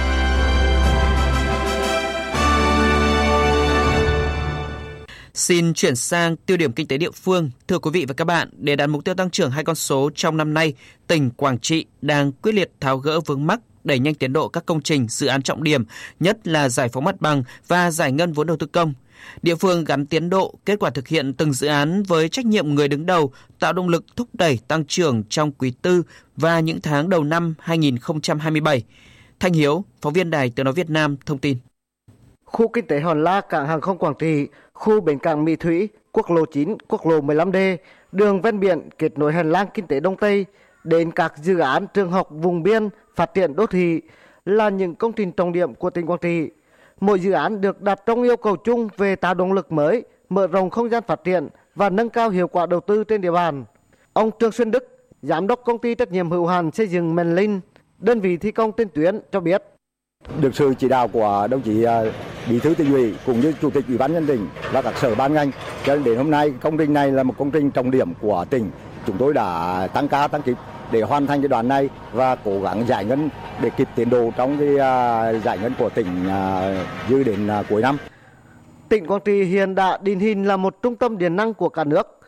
Xin chuyển sang tiêu điểm kinh tế địa phương. Thưa quý vị và các bạn, để đạt mục tiêu tăng trưởng hai con số trong năm nay, tỉnh Quảng Trị đang quyết liệt tháo gỡ vướng mắc, đẩy nhanh tiến độ các công trình, dự án trọng điểm, nhất là giải phóng mặt bằng và giải ngân vốn đầu tư công. Địa phương gắn tiến độ, kết quả thực hiện từng dự án với trách nhiệm người đứng đầu, tạo động lực thúc đẩy tăng trưởng trong quý tư và những tháng đầu năm hai nghìn không trăm hai mươi bảy. Thanh Hiếu, phóng viên Đài Tiếng nói Việt Nam thông tin. Khu kinh tế Hòn La, cảng hàng không Quảng Trị, khu bến cảng Mỹ Thủy, quốc lộ chín, quốc lộ mười lăm D, đường ven biển kết nối hành lang kinh tế Đông Tây đến các dự án trường học vùng biên, phát triển đô thị là những công trình trọng điểm của tỉnh Quảng Trị. Mỗi dự án được đặt trong yêu cầu chung về tạo động lực mới, mở rộng không gian phát triển và nâng cao hiệu quả đầu tư trên địa bàn. Ông Trương Xuân Đức, giám đốc công ty trách nhiệm hữu hạn xây dựng Mền Linh, đơn vị thi công trên tuyến cho biết. Được sự chỉ đạo của đồng chí Bí thư Tỉnh ủy cũng như Chủ tịch Ủy ban nhân dân tỉnh và các sở ban ngành, cho nên đến hôm nay công trình này là một công trình trọng điểm của tỉnh. Chúng tôi đã tăng ca tăng kíp để hoàn thành cái đoạn này và cố gắng giải ngân để kịp tiến độ trong cái giải ngân của tỉnh dư đến cuối năm. Tỉnh Quảng Trị hiện đã định hình là một trung tâm điện năng của cả nước.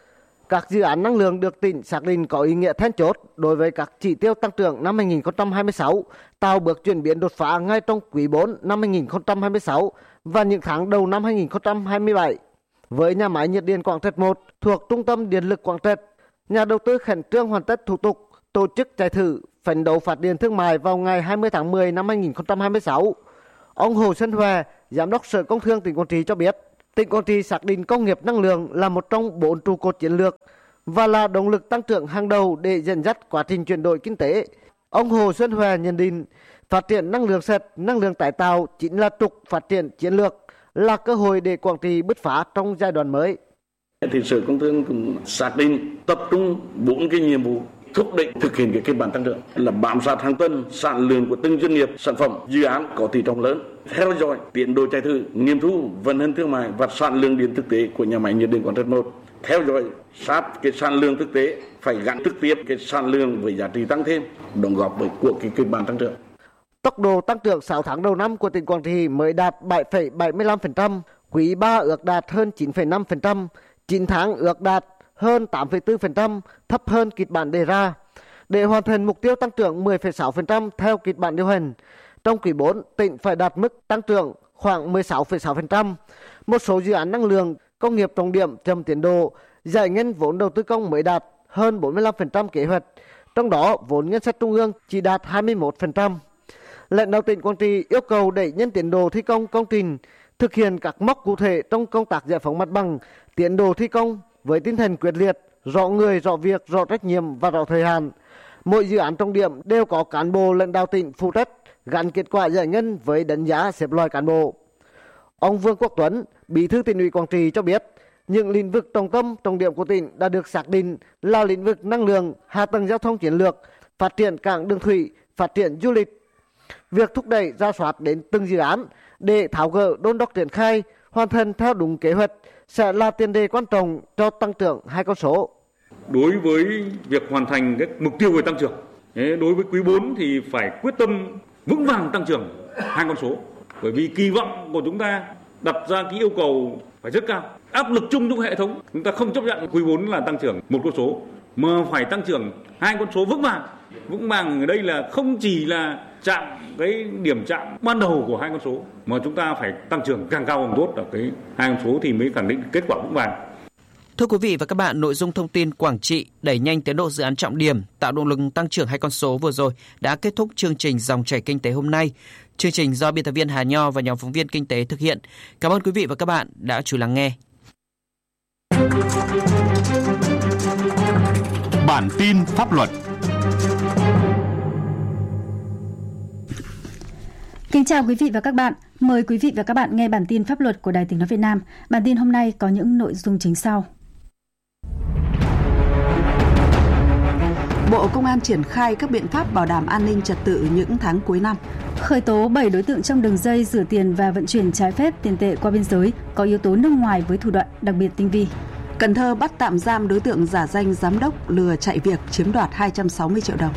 Các dự án năng lượng được tỉnh xác định có ý nghĩa then chốt đối với các chỉ tiêu tăng trưởng năm hai không hai sáu, tạo bước chuyển biến đột phá ngay trong quý bốn năm hai không hai sáu và những tháng đầu năm hai không hai bảy. Với nhà máy nhiệt điện Quảng Trạch một thuộc Trung tâm Điện lực Quảng Trạch, nhà đầu tư khẩn trương hoàn tất thủ tục tổ chức chạy thử phấn đấu phát điện thương mại vào ngày hai mươi tháng mười năm hai không hai sáu. Ông Hồ Xuân Hòe, Giám đốc Sở Công Thương tỉnh Quảng Trị cho biết, tỉnh Quảng Trị xác định công nghiệp năng lượng là một trong bốn trụ cột chiến lược và là động lực tăng trưởng hàng đầu để dẫn dắt quá trình chuyển đổi kinh tế. Ông Hồ Xuân Hòe nhận định, phát triển năng lượng sạch, năng lượng tái tạo chính là trục phát triển chiến lược, là cơ hội để Quảng Trị bứt phá trong giai đoạn mới. Thì Sở Công Thương cũng xác định tập trung bốn cái nhiệm vụ thúc đẩy thực hiện cái kịch bản tăng trưởng là bám sát hàng tuần sản lượng của từng doanh nghiệp, sản phẩm, dự án có tỷ trọng lớn, theo dõi tiến độ chạy thử, nghiệm thu, vận hành thương mại và sản lượng điện thực tế của nhà máy nhiệt điện Quảng Trạch một, theo dõi sát cái sản lượng thực tế phải gắn trực tiếp cái sản lượng với giá trị tăng thêm, đóng góp với của cái kịch bản tăng trưởng. Tốc độ tăng trưởng sáu tháng đầu năm của tỉnh Quảng Trị mới đạt bảy phẩy bảy mươi lăm phần trăm, quý ba ước đạt hơn chín phẩy năm phần trăm, chín tháng ước đạt hơn tám phẩy bốn phần trăm, thấp hơn kịch bản đề ra. Để hoàn thành mục tiêu tăng trưởng mười phẩy sáu phần trăm theo kịch bản điều hành, trong quý bốn, tỉnh phải đạt mức tăng trưởng khoảng mười sáu phẩy sáu phần trăm. Một số dự án năng lượng, công nghiệp trọng điểm chậm tiến độ, giải ngân vốn đầu tư công mới đạt hơn bốn mươi lăm phần trăm kế hoạch, trong đó vốn ngân sách trung ương chỉ đạt hai mươi mốt phần trăm. Lãnh đạo tỉnh Quảng Trị yêu cầu đẩy nhanh tiến độ thi công công trình, thực hiện các mốc cụ thể trong công tác giải phóng mặt bằng, tiến độ thi công với tinh thần quyết liệt, rõ người, rõ việc, rõ trách nhiệm và rõ thời hạn. Mỗi dự án trọng điểm đều có cán bộ lãnh đạo tỉnh phụ trách, gắn kết quả giải ngân với đánh giá xếp loại cán bộ. Ông Vương Quốc Tuấn, Bí thư Tỉnh ủy Quảng Trị cho biết, những lĩnh vực trọng tâm, trọng điểm của tỉnh đã được xác định là lĩnh vực năng lượng, hạ tầng giao thông chiến lược, phát triển cảng đường thủy, phát triển du lịch. Việc thúc đẩy rà soát đến từng dự án để tháo gỡ đôn đốc triển khai, hoàn thành theo đúng kế hoạch sẽ là tiền đề quan trọng cho tăng trưởng hai con số. Đối với việc hoàn thành các mục tiêu về tăng trưởng, đối với quý bốn thì phải quyết tâm vững vàng tăng trưởng hai con số. Bởi vì kỳ vọng của chúng ta đặt ra cái yêu cầu phải rất cao. Áp lực chung trong hệ thống, chúng ta không chấp nhận quý bốn là tăng trưởng một con số, mà phải tăng trưởng hai con số vững vàng. Vững vàng ở đây là không chỉ là chạm cái điểm chạm ban đầu của hai con số, mà chúng ta phải tăng trưởng càng cao càng tốt ở cái hai con số thì mới khẳng định kết quả vững vàng. Thưa quý vị và các bạn, nội dung thông tin Quảng Trị đẩy nhanh tiến độ dự án trọng điểm, tạo động lực tăng trưởng hai con số vừa rồi đã kết thúc chương trình Dòng chảy kinh tế hôm nay. Chương trình do biên tập viên Hà Nho và nhóm phóng viên kinh tế thực hiện. Cảm ơn quý vị và các bạn đã chú ý lắng nghe. Bản tin pháp luật. Kính chào quý vị và các bạn. Mời quý vị và các bạn nghe bản tin pháp luật của Đài Tiếng nói Việt Nam. Bản tin hôm nay có những nội dung chính sau. Bộ Công an triển khai các biện pháp bảo đảm an ninh trật tự những tháng cuối năm. Khởi tố bảy đối tượng trong đường dây rửa tiền và vận chuyển trái phép tiền tệ qua biên giới có yếu tố nước ngoài với thủ đoạn đặc biệt tinh vi. Cần Thơ bắt tạm giam đối tượng giả danh giám đốc lừa chạy việc chiếm đoạt hai trăm sáu mươi triệu đồng.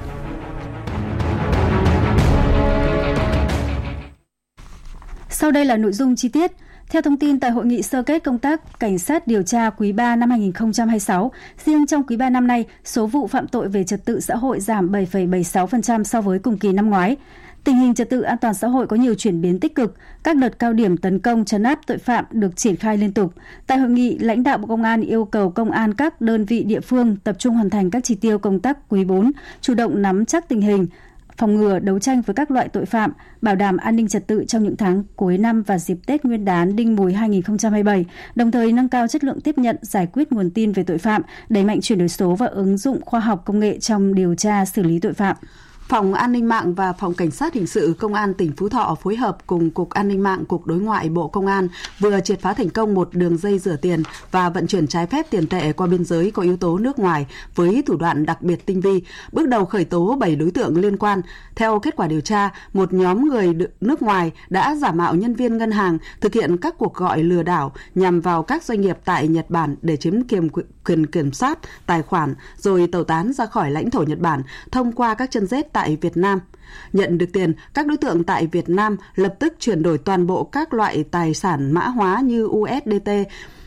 Sau đây là nội dung chi tiết. Theo thông tin tại hội nghị sơ kết công tác cảnh sát điều tra quý ba năm hai không hai sáu, riêng trong quý ba năm nay, số vụ phạm tội về trật tự xã hội giảm bảy phẩy bảy mươi sáu phần trăm so với cùng kỳ năm ngoái. Tình hình trật tự an toàn xã hội có nhiều chuyển biến tích cực, các đợt cao điểm tấn công trấn áp tội phạm được triển khai liên tục. Tại hội nghị, lãnh đạo Bộ Công an yêu cầu công an các đơn vị địa phương tập trung hoàn thành các chỉ tiêu công tác quý bốn, chủ động nắm chắc tình hình, phòng ngừa, đấu tranh với các loại tội phạm, bảo đảm an ninh trật tự trong những tháng cuối năm và dịp Tết Nguyên đán Đinh Mùi hai không hai bảy, đồng thời nâng cao chất lượng tiếp nhận, giải quyết nguồn tin về tội phạm, đẩy mạnh chuyển đổi số và ứng dụng khoa học công nghệ trong điều tra xử lý tội phạm. Phòng An ninh mạng và Phòng Cảnh sát Hình sự Công an tỉnh Phú Thọ phối hợp cùng Cục An ninh mạng, Cục Đối ngoại Bộ Công an vừa triệt phá thành công một đường dây rửa tiền và vận chuyển trái phép tiền tệ qua biên giới có yếu tố nước ngoài với thủ đoạn đặc biệt tinh vi. Bước đầu khởi tố bảy đối tượng liên quan. Theo kết quả điều tra, một nhóm người nước ngoài đã giả mạo nhân viên ngân hàng thực hiện các cuộc gọi lừa đảo nhằm vào các doanh nghiệp tại Nhật Bản để chiếm quyền quyền kiểm soát tài khoản rồi tẩu tán ra khỏi lãnh thổ Nhật Bản thông qua các chân rết tại Việt Nam. Nhận được tiền, các đối tượng tại Việt Nam lập tức chuyển đổi toàn bộ các loại tài sản mã hóa như u ét đê tê,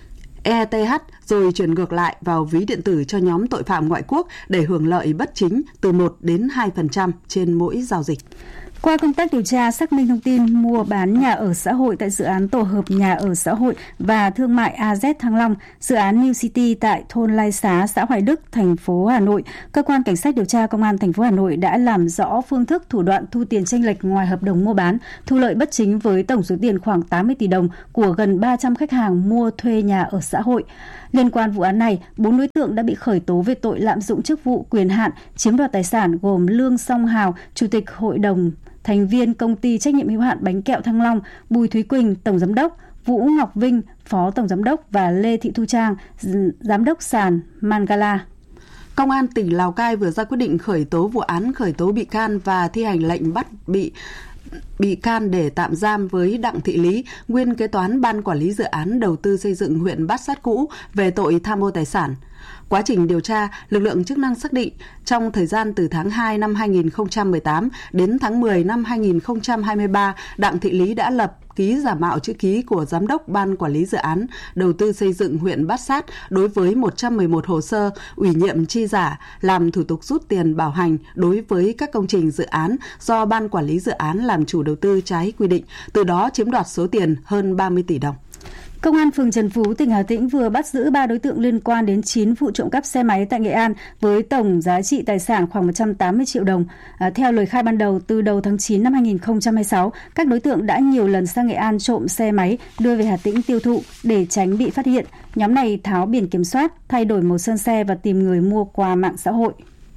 E T H rồi chuyển ngược lại vào ví điện tử cho nhóm tội phạm ngoại quốc để hưởng lợi bất chính từ một đến hai phần trăm trên mỗi giao dịch. Qua công tác điều tra xác minh thông tin mua bán nhà ở xã hội tại dự án tổ hợp nhà ở xã hội và thương mại a zét Thăng Long, dự án New City tại thôn Lai Xá, xã Hoài Đức, thành phố Hà Nội, cơ quan cảnh sát điều tra công an thành phố Hà Nội đã làm rõ phương thức thủ đoạn thu tiền chênh lệch ngoài hợp đồng mua bán, thu lợi bất chính với tổng số tiền khoảng tám mươi tỷ đồng của gần ba trăm khách hàng mua thuê nhà ở xã hội. Liên quan vụ án này, bốn đối tượng đã bị khởi tố về tội lạm dụng chức vụ quyền hạn, chiếm đoạt tài sản gồm Lương Song Hào, Chủ tịch Hội đồng thành viên Công ty trách nhiệm hữu hạn Bánh kẹo Thăng Long, Bùi Thúy Quỳnh, Tổng Giám đốc, Vũ Ngọc Vinh, Phó Tổng Giám đốc và Lê Thị Thu Trang, Giám đốc sàn Mangala. Công an tỉnh Lào Cai vừa ra quyết định khởi tố vụ án khởi tố bị can và thi hành lệnh bắt bị bị can để tạm giam với Đặng Thị Lý, nguyên kế toán Ban Quản lý Dự án Đầu tư xây dựng huyện Bát Sát cũ về tội tham ô tài sản. Quá trình điều tra, lực lượng chức năng xác định trong thời gian từ tháng hai năm hai nghìn không trăm mười tám đến tháng mười năm hai nghìn không trăm hai mươi ba, Đặng Thị Lý đã lập ký giả mạo chữ ký của Giám đốc Ban Quản lý Dự án Đầu tư xây dựng huyện Bát Sát đối với một trăm mười một hồ sơ ủy nhiệm chi giả, làm thủ tục rút tiền bảo hành đối với các công trình dự án do Ban Quản lý Dự án làm chủ đầu tư trái quy định, từ đó chiếm đoạt số tiền hơn ba mươi tỷ đồng. Công an phường Trần Phú, tỉnh Hà Tĩnh vừa bắt giữ ba đối tượng liên quan đến chín vụ trộm cắp xe máy tại Nghệ An với tổng giá trị tài sản khoảng một trăm tám mươi triệu đồng. À, theo lời khai ban đầu, từ đầu tháng chín năm hai nghìn không trăm hai mươi sáu, các đối tượng đã nhiều lần sang Nghệ An trộm xe máy đưa về Hà Tĩnh tiêu thụ để tránh bị phát hiện. Nhóm này tháo biển kiểm soát, thay đổi màu sơn xe và tìm người mua qua mạng xã hội.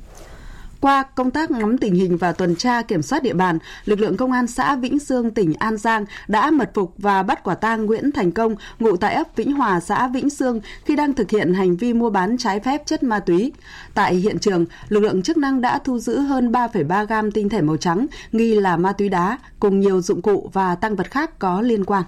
Qua công tác nắm tình hình và tuần tra kiểm soát địa bàn, lực lượng công an xã Vĩnh Sương, tỉnh An Giang đã mật phục và bắt quả tang Nguyễn Thành Công, ngụ tại ấp Vĩnh Hòa, xã Vĩnh Sương, khi đang thực hiện hành vi mua bán trái phép chất ma túy. Tại hiện trường, lực lượng chức năng đã thu giữ hơn ba phẩy ba gam tinh thể màu trắng, nghi là ma túy đá, cùng nhiều dụng cụ và tang vật khác có liên quan.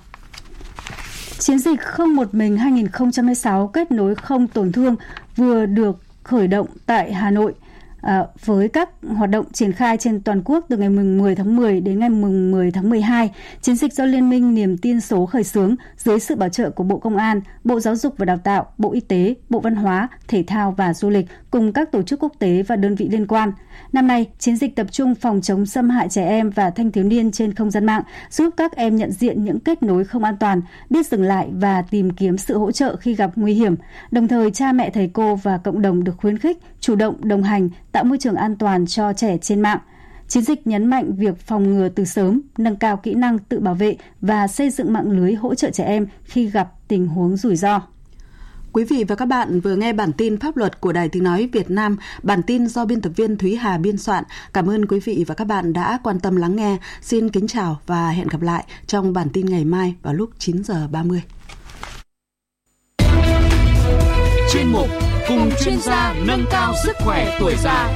Chiến dịch Không một mình hai nghìn không trăm hai mươi sáu kết nối không tổn thương vừa được khởi động tại Hà Nội. À, với các hoạt động triển khai trên toàn quốc từ ngày mười tháng mười đến ngày mười tháng mười hai, chiến dịch do Liên minh Niềm tin số khởi xướng dưới sự bảo trợ của Bộ Công an, Bộ Giáo dục và Đào tạo, Bộ Y tế, Bộ Văn hóa, Thể thao và Du lịch cùng các tổ chức quốc tế và đơn vị liên quan. Năm nay, chiến dịch tập trung phòng chống xâm hại trẻ em và thanh thiếu niên trên không gian mạng, giúp các em nhận diện những kết nối không an toàn, biết dừng lại và tìm kiếm sự hỗ trợ khi gặp nguy hiểm. Đồng thời, cha mẹ, thầy cô và cộng đồng được khuyến khích, chủ động đồng hành, tạo môi trường an toàn cho trẻ trên mạng. Chiến dịch nhấn mạnh việc phòng ngừa từ sớm, nâng cao kỹ năng tự bảo vệ và xây dựng mạng lưới hỗ trợ trẻ em khi gặp tình huống rủi ro. Quý vị và các bạn vừa nghe bản tin pháp luật của Đài Tiếng nói Việt Nam, bản tin do biên tập viên Thúy Hà biên soạn. Cảm ơn quý vị và các bạn đã quan tâm lắng nghe. Xin kính chào và hẹn gặp lại trong bản tin ngày mai vào lúc chín giờ ba mươi. Chuyên mục Cùng chuyên gia nâng cao sức khỏe tuổi già.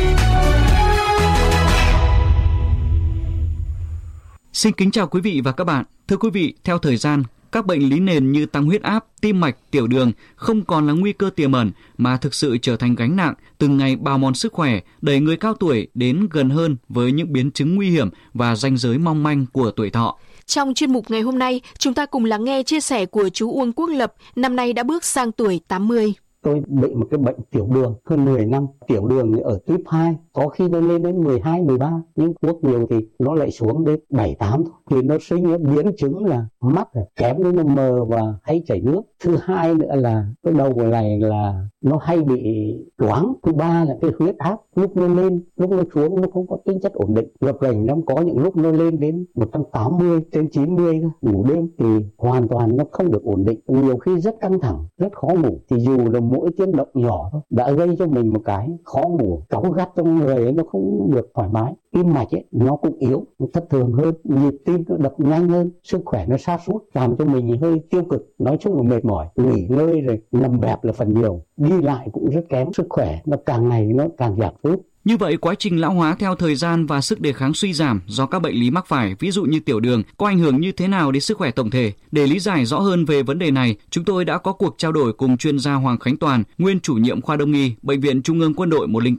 Xin kính chào quý vị và các bạn. Thưa quý vị, theo thời gian, các bệnh lý nền như tăng huyết áp, tim mạch, tiểu đường không còn là nguy cơ tiềm ẩn mà thực sự trở thành gánh nặng, từng ngày bào mòn sức khỏe, đẩy người cao tuổi đến gần hơn với những biến chứng nguy hiểm và ranh giới mong manh của tuổi thọ. Trong chuyên mục ngày hôm nay, chúng ta cùng lắng nghe chia sẻ của chú Uông Quốc Lập, năm nay đã bước sang tuổi tám mươi. Tôi bị một cái bệnh tiểu đường hơn mười năm, tiểu đường ở tuyếp hai, có khi nó lên đến mười hai, mười ba, nhưng thuốc nhiều thì nó lại xuống đến bảy, tám thôi. Thì nó sinh ra biến chứng là mắt kém đến nó mờ và hay chảy nước. Thứ hai nữa là cái đầu của này là nó hay bị choáng. Thứ ba là cái huyết áp, lúc nó lên, lúc nó xuống nó không có tính chất ổn định. Gập ghềnh nó có những lúc nó lên đến một trăm tám mươi, trên chín mươi, ngủ đêm thì hoàn toàn nó không được ổn định. Nhiều khi rất căng thẳng, rất khó ngủ. Thì dù là mỗi tiếng động nhỏ thôi đã gây cho mình một cái khó ngủ, cáu gắt trong người ấy, nó không được thoải mái. Tim mạch ấy nó cũng yếu, nó thất thường hơn, nhịp tim nó đập nhanh hơn, sức khỏe nó sa sút, làm cho mình hơi tiêu cực, nói chung là mệt mỏi, nghỉ ngơi rồi nằm bẹp là phần nhiều, đi lại cũng rất kém, sức khỏe nó càng ngày nó càng giảm sút. Như vậy, quá trình lão hóa theo thời gian và sức đề kháng suy giảm do các bệnh lý mắc phải, ví dụ như tiểu đường, có ảnh hưởng như thế nào đến sức khỏe tổng thể? Để lý giải rõ hơn về vấn đề này, chúng tôi đã có cuộc trao đổi cùng chuyên gia Hoàng Khánh Toàn, nguyên chủ nhiệm khoa Đông y, Bệnh viện Trung ương Quân đội một không tám.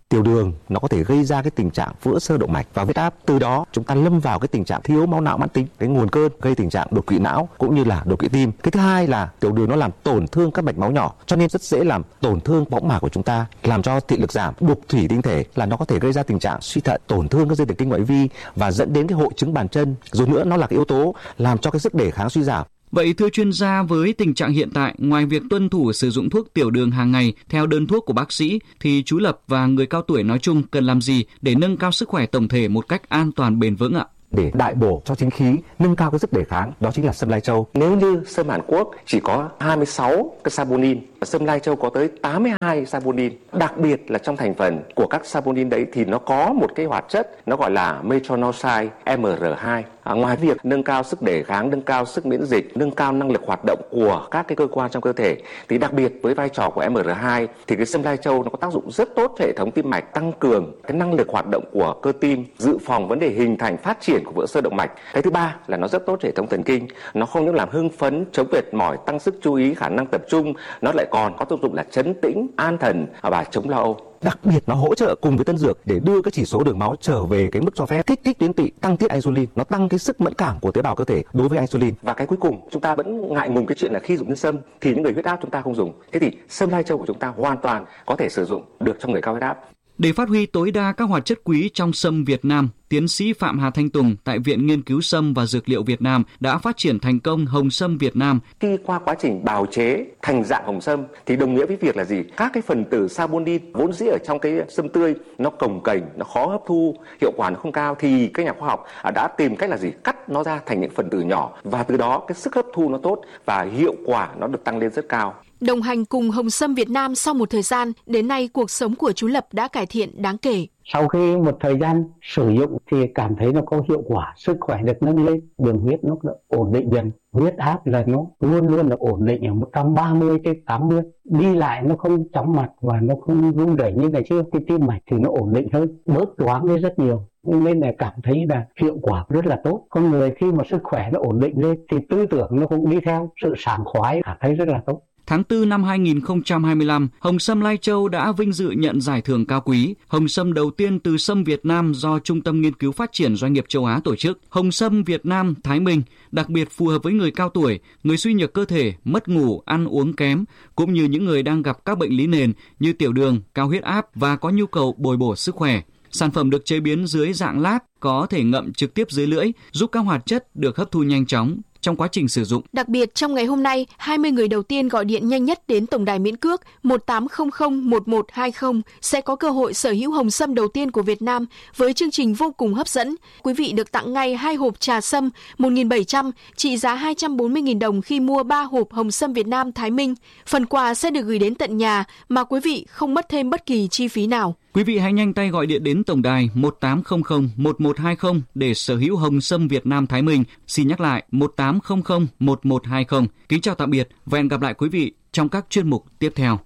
Tiểu đường nó có thể gây ra cái tình trạng vữa xơ động mạch và huyết áp, từ đó chúng ta lâm vào cái tình trạng thiếu máu não mãn tính, cái nguồn cơn gây tình trạng đột quỵ não cũng như là đột quỵ tim. Cái thứ hai là tiểu đường nó làm tổn thương các mạch máu nhỏ, cho nên rất dễ làm tổn thương võng mạc của chúng ta, làm cho thị lực giảm, đục thủy tinh thể, là nó có thể gây ra tình trạng suy thận, tổn thương các dây thần kinh ngoại vi và dẫn đến cái hội chứng bàn chân. Rồi nữa, nó là cái yếu tố làm cho cái sức đề kháng suy giảm. Vậy thưa chuyên gia, với tình trạng hiện tại, ngoài việc tuân thủ sử dụng thuốc tiểu đường hàng ngày theo đơn thuốc của bác sĩ, thì chú Lập và người cao tuổi nói chung cần làm gì để nâng cao sức khỏe tổng thể một cách an toàn bền vững ạ? Để đại bổ cho chính khí, nâng cao cái sức đề kháng, đó chính là sâm lai châu. Nếu như sâm Hàn Quốc chỉ có hai mươi sáu cái saponin, sâm lai châu có tới tám mươi hai saponin. Đặc biệt là trong thành phần của các saponin đấy thì nó có một cái hoạt chất nó gọi là metronidazole M R hai. À, ngoài việc nâng cao sức đề kháng, nâng cao sức miễn dịch, nâng cao năng lực hoạt động của các cái cơ quan trong cơ thể, thì đặc biệt với vai trò của M R hai thì cái sâm lai châu nó có tác dụng rất tốt cho hệ thống tim mạch, tăng cường cái năng lực hoạt động của cơ tim, dự phòng vấn đề hình thành phát triển của vữa xơ động mạch. Cái thứ ba là nó rất tốt cho hệ thống thần kinh, nó không những làm hưng phấn, chống mệt mỏi, tăng sức chú ý, khả năng tập trung, nó lại còn có tác dụng là trấn tĩnh, an thần và chống lo âu. Đặc biệt nó hỗ trợ cùng với tân dược để đưa cái chỉ số đường máu trở về cái mức cho phép, kích thích tuyến tụy, tăng tiết insulin, nó tăng cái sức mẫn cảm của tế bào cơ thể đối với insulin. Và cái cuối cùng, chúng ta vẫn ngại ngùng cái chuyện là khi dùng nhân sâm thì những người huyết áp chúng ta không dùng. Thế thì sâm lai châu của chúng ta hoàn toàn có thể sử dụng được cho người cao huyết áp. Để phát huy tối đa các hoạt chất quý trong sâm Việt Nam, tiến sĩ Phạm Hà Thanh Tùng tại Viện Nghiên cứu Sâm và Dược liệu Việt Nam đã phát triển thành công hồng sâm Việt Nam. Khi qua quá trình bào chế thành dạng hồng sâm thì đồng nghĩa với việc là gì? Các cái phần tử saponin vốn dĩ ở trong cái sâm tươi nó cồng kềnh, nó khó hấp thu, hiệu quả nó không cao, thì các nhà khoa học đã tìm cách là gì? Cắt nó ra thành những phần tử nhỏ và từ đó cái sức hấp thu nó tốt và hiệu quả nó được tăng lên rất cao. Đồng hành cùng hồng sâm Việt Nam sau một thời gian, đến nay cuộc sống của chú Lập đã cải thiện đáng kể. Sau khi một thời gian sử dụng thì cảm thấy nó có hiệu quả, sức khỏe được nâng lên, đường huyết nó ổn định dần, huyết áp là nó luôn luôn là ổn định ở một trăm ba mươi trên tám mươi, đi lại nó không chóng mặt và nó không rung rẩy như ngày xưa, cái tim mạch thì nó ổn định hơn, bớt choáng đi rất nhiều. Nên là cảm thấy là hiệu quả rất là tốt. Con người khi mà sức khỏe nó ổn định lên thì tư tưởng nó cũng đi theo, sự sảng khoái cảm thấy rất là tốt. Tháng tư năm hai nghìn không trăm hai mươi lăm, hồng sâm Lai Châu đã vinh dự nhận giải thưởng cao quý, hồng sâm đầu tiên từ sâm Việt Nam do Trung tâm Nghiên cứu Phát triển Doanh nghiệp Châu Á tổ chức. Hồng sâm Việt Nam Thái Minh đặc biệt phù hợp với người cao tuổi, người suy nhược cơ thể, mất ngủ, ăn uống kém, cũng như những người đang gặp các bệnh lý nền như tiểu đường, cao huyết áp và có nhu cầu bồi bổ sức khỏe. Sản phẩm được chế biến dưới dạng lát, có thể ngậm trực tiếp dưới lưỡi, giúp các hoạt chất được hấp thu nhanh chóng trong quá trình sử dụng. Đặc biệt trong ngày hôm nay, hai mươi người đầu tiên gọi điện nhanh nhất đến tổng đài miễn cước một tám không không một một hai không sẽ có cơ hội sở hữu hồng sâm đầu tiên của Việt Nam với chương trình vô cùng hấp dẫn. Quý vị được tặng ngay hai hộp trà sâm một nghìn bảy trăm trị giá hai trăm bốn mươi nghìn đồng khi mua ba hộp hồng sâm Việt Nam Thái Minh. Phần quà sẽ được gửi đến tận nhà mà quý vị không mất thêm bất kỳ chi phí nào. Quý vị hãy nhanh tay gọi điện đến tổng đài một tám không không một một hai không để sở hữu hồng sâm Việt Nam Thái Minh. Xin nhắc lại một tám không không một một hai không. Kính chào tạm biệt và hẹn gặp lại quý vị trong các chuyên mục tiếp theo.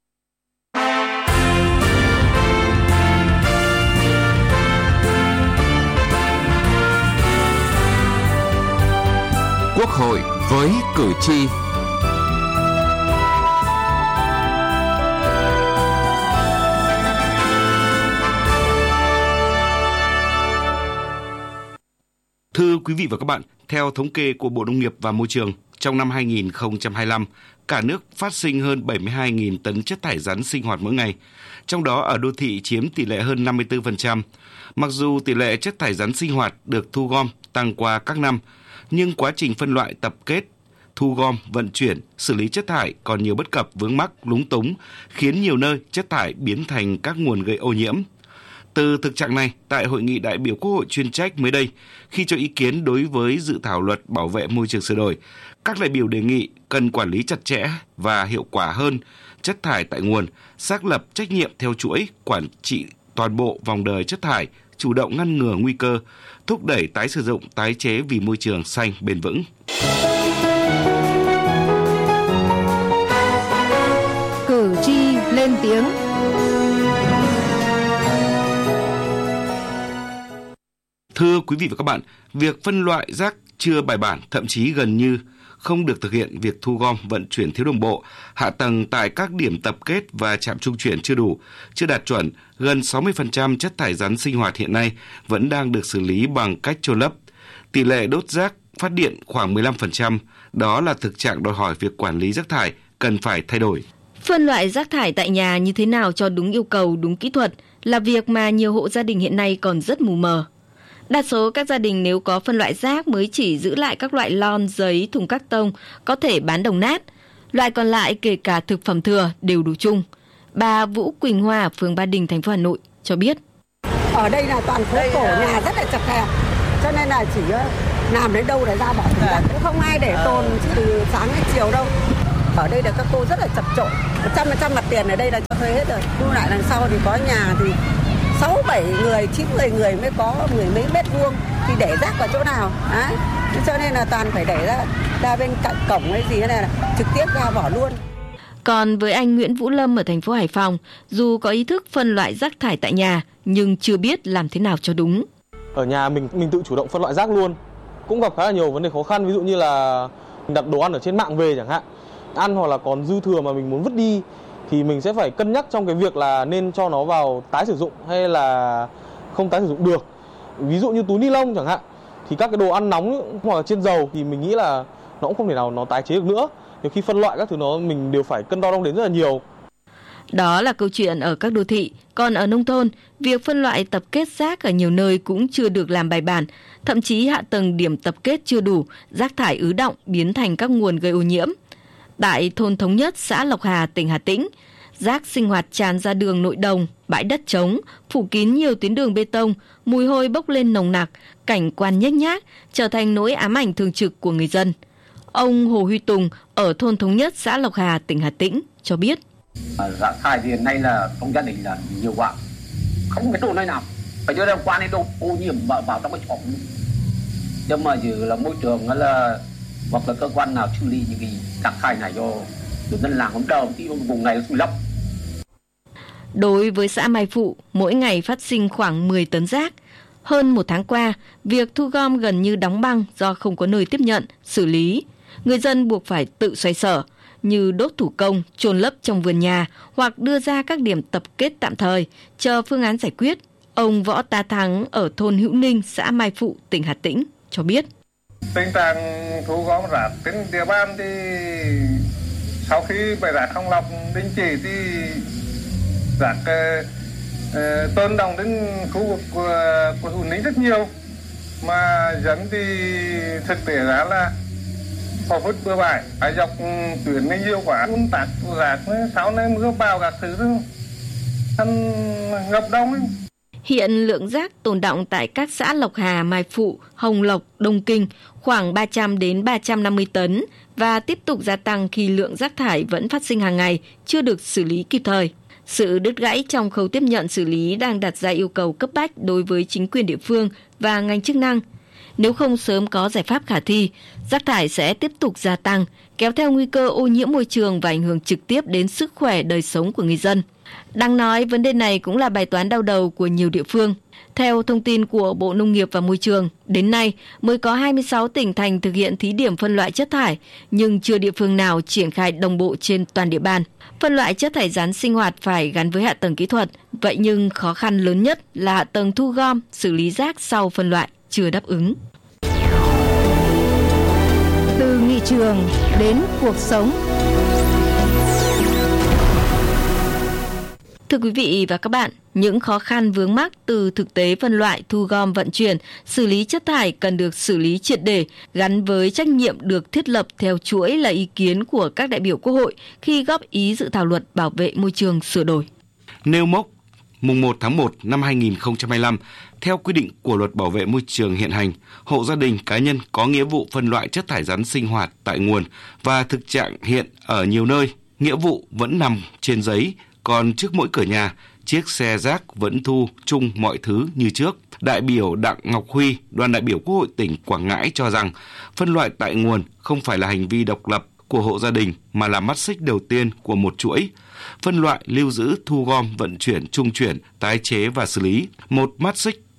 Quốc hội với cử tri. Thưa quý vị và các bạn, theo thống kê của Bộ Nông nghiệp và Môi trường, trong năm hai nghìn không trăm hai mươi lăm, cả nước phát sinh hơn bảy mươi hai nghìn tấn chất thải rắn sinh hoạt mỗi ngày. Trong đó ở đô thị chiếm tỷ lệ hơn năm mươi tư phần trăm. Mặc dù tỷ lệ chất thải rắn sinh hoạt được thu gom tăng qua các năm, nhưng quá trình phân loại, tập kết, thu gom, vận chuyển, xử lý chất thải còn nhiều bất cập, vướng mắc, lúng túng, khiến nhiều nơi chất thải biến thành các nguồn gây ô nhiễm. Từ thực trạng này, tại Hội nghị đại biểu Quốc hội chuyên trách mới đây, khi cho ý kiến đối với dự thảo luật bảo vệ môi trường sửa đổi, các đại biểu đề nghị cần quản lý chặt chẽ và hiệu quả hơn chất thải tại nguồn, xác lập trách nhiệm theo chuỗi, quản trị toàn bộ vòng đời chất thải, chủ động ngăn ngừa nguy cơ, thúc đẩy tái sử dụng, tái chế vì môi trường xanh bền vững. Cử tri lên tiếng. Thưa quý vị và các bạn, việc phân loại rác chưa bài bản, thậm chí gần như không được thực hiện việc thu gom vận chuyển thiếu đồng bộ, hạ tầng tại các điểm tập kết và trạm trung chuyển chưa đủ, chưa đạt chuẩn, gần sáu mươi phần trăm chất thải rắn sinh hoạt hiện nay vẫn đang được xử lý bằng cách chôn lấp. Tỷ lệ đốt rác phát điện khoảng mười lăm phần trăm, đó là thực trạng đòi hỏi việc quản lý rác thải cần phải thay đổi. Phân loại rác thải tại nhà như thế nào cho đúng yêu cầu, đúng kỹ thuật là việc mà nhiều hộ gia đình hiện nay còn rất mù mờ. Đa số các gia đình nếu có phân loại rác mới chỉ giữ lại các loại lon, giấy, thùng các tông có thể bán đồng nát. Loại còn lại kể cả thực phẩm thừa đều đủ chung. Bà Vũ Quỳnh Hoa, phường Ba Đình, thành phố Hà Nội cho biết. Ở đây là toàn phố cổ, nhà rất là chật hẹp, cho nên là chỉ làm đến đâu là ra bỏ thùng rác, cũng không ai để tồn từ sáng đến chiều đâu. Ở đây là các cô rất là chật chội, một trăm phần trăm mặt tiền ở đây là cho thuê hết rồi. Thu lại đằng sau thì có nhà thì sáu bảy người, chín mười người mới có mười mấy mét vuông thì để rác vào chỗ nào. Đấy. Cho nên là toàn phải để ra, ra bên cạnh cổng hay gì thế này là trực tiếp ra bỏ luôn. Còn với anh Nguyễn Vũ Lâm ở thành phố Hải Phòng, dù có ý thức phân loại rác thải tại nhà nhưng chưa biết làm thế nào cho đúng. Ở nhà mình mình tự chủ động phân loại rác luôn, cũng gặp khá là nhiều vấn đề khó khăn, ví dụ như là mình đặt đồ ăn ở trên mạng về chẳng hạn, ăn hoặc là còn dư thừa mà mình muốn vứt đi thì mình sẽ phải cân nhắc trong cái việc là nên cho nó vào tái sử dụng hay là không tái sử dụng được. Ví dụ như túi ni lông chẳng hạn, thì các cái đồ ăn nóng hoặc là chiên dầu thì mình nghĩ là nó cũng không thể nào nó tái chế được nữa. Nhiều khi phân loại các thứ nó mình đều phải cân đo đong đếm rất là nhiều. Đó là câu chuyện ở các đô thị, còn ở nông thôn, việc phân loại tập kết rác ở nhiều nơi cũng chưa được làm bài bản, thậm chí hạ tầng điểm tập kết chưa đủ, rác thải ứ đọng biến thành các nguồn gây ô nhiễm. Tại thôn Thống Nhất, xã Lộc Hà, tỉnh Hà Tĩnh, rác sinh hoạt tràn ra đường nội đồng, bãi đất trống, phủ kín nhiều tuyến đường bê tông, mùi hôi bốc lên nồng nặc, cảnh quan nhếch nhác, trở thành nỗi ám ảnh thường trực của người dân. Ông Hồ Huy Tùng ở thôn Thống Nhất, xã Lộc Hà, tỉnh Hà Tĩnh cho biết. Rác thải hiện nay là trong gia đình là nhiều quá, không cái chỗ nơi nào, phải cho đem qua đến đâu ô nhiễm vào, vào trong cái phòng. Nhưng mà giờ là môi trường là hoặc là cơ quan nào xử lý những cái rác thải này cho người dân làng không đâu, thì vùng này sụi lấp. Đối với xã Mai Phụ, mỗi ngày phát sinh khoảng mười tấn rác. Hơn một tháng qua, việc thu gom gần như đóng băng do không có nơi tiếp nhận, xử lý. Người dân buộc phải tự xoay sở, như đốt thủ công, chôn lấp trong vườn nhà hoặc đưa ra các điểm tập kết tạm thời, chờ phương án giải quyết. Ông Võ Tá Thắng ở thôn Hữu Ninh, xã Mai Phụ, tỉnh Hà Tĩnh cho biết. Tình trạng thu gom rác trên địa bàn thì sau khi bãi rác Hồng Lộc đình chỉ thì rác uh, tôn đồng đến khu vực của, của Hữu Ninh rất nhiều, mà dẫn thì thực tế ra là họ vứt bừa bãi ở dọc tuyến này nhiều quá, ùn tắc rác sau này mưa bão các thứ thành ngập đông ấy. Hiện lượng rác tồn đọng tại các xã Lộc Hà, Mai Phụ, Hồng Lộc, Đông Kinh khoảng ba trăm đến ba trăm năm mươi tấn và tiếp tục gia tăng khi lượng rác thải vẫn phát sinh hàng ngày, chưa được xử lý kịp thời. Sự đứt gãy trong khâu tiếp nhận xử lý đang đặt ra yêu cầu cấp bách đối với chính quyền địa phương và ngành chức năng. Nếu không sớm có giải pháp khả thi, rác thải sẽ tiếp tục gia tăng, kéo theo nguy cơ ô nhiễm môi trường và ảnh hưởng trực tiếp đến sức khỏe đời sống của người dân. Đáng nói, vấn đề này cũng là bài toán đau đầu của nhiều địa phương. Theo thông tin của Bộ Nông nghiệp và Môi trường, đến nay mới có hai mươi sáu tỉnh thành thực hiện thí điểm phân loại chất thải, nhưng chưa địa phương nào triển khai đồng bộ trên toàn địa bàn. Phân loại chất thải rắn sinh hoạt phải gắn với hạ tầng kỹ thuật, vậy nhưng khó khăn lớn nhất là hạ tầng thu gom, xử lý rác sau phân loại chưa đáp ứng. Từ nghị trường đến cuộc sống. Thưa quý vị và các bạn, những khó khăn vướng mắc từ thực tế phân loại, thu gom, vận chuyển, xử lý chất thải cần được xử lý triệt để, gắn với trách nhiệm được thiết lập theo chuỗi là ý kiến của các đại biểu Quốc hội khi góp ý dự thảo luật bảo vệ môi trường sửa đổi. Nêu mốc mùng một tháng một năm hai nghìn không trăm hai mươi lăm, theo quy định của luật bảo vệ môi trường hiện hành, hộ gia đình cá nhân có nghĩa vụ phân loại chất thải rắn sinh hoạt tại nguồn và thực trạng hiện ở nhiều nơi, nghĩa vụ vẫn nằm trên giấy, còn trước mỗi cửa nhà, chiếc xe rác vẫn thu chung mọi thứ như trước. Đại biểu Đặng Ngọc Huy, đoàn đại biểu Quốc hội tỉnh Quảng Ngãi cho rằng phân loại tại nguồn không phải là hành vi độc lập của hộ gia đình mà là mắt xích đầu tiên của một chuỗi. Phân loại, lưu giữ, thu gom, vận chuyển, trung chuyển, tái chế và xử lý. Một mắt xích đứt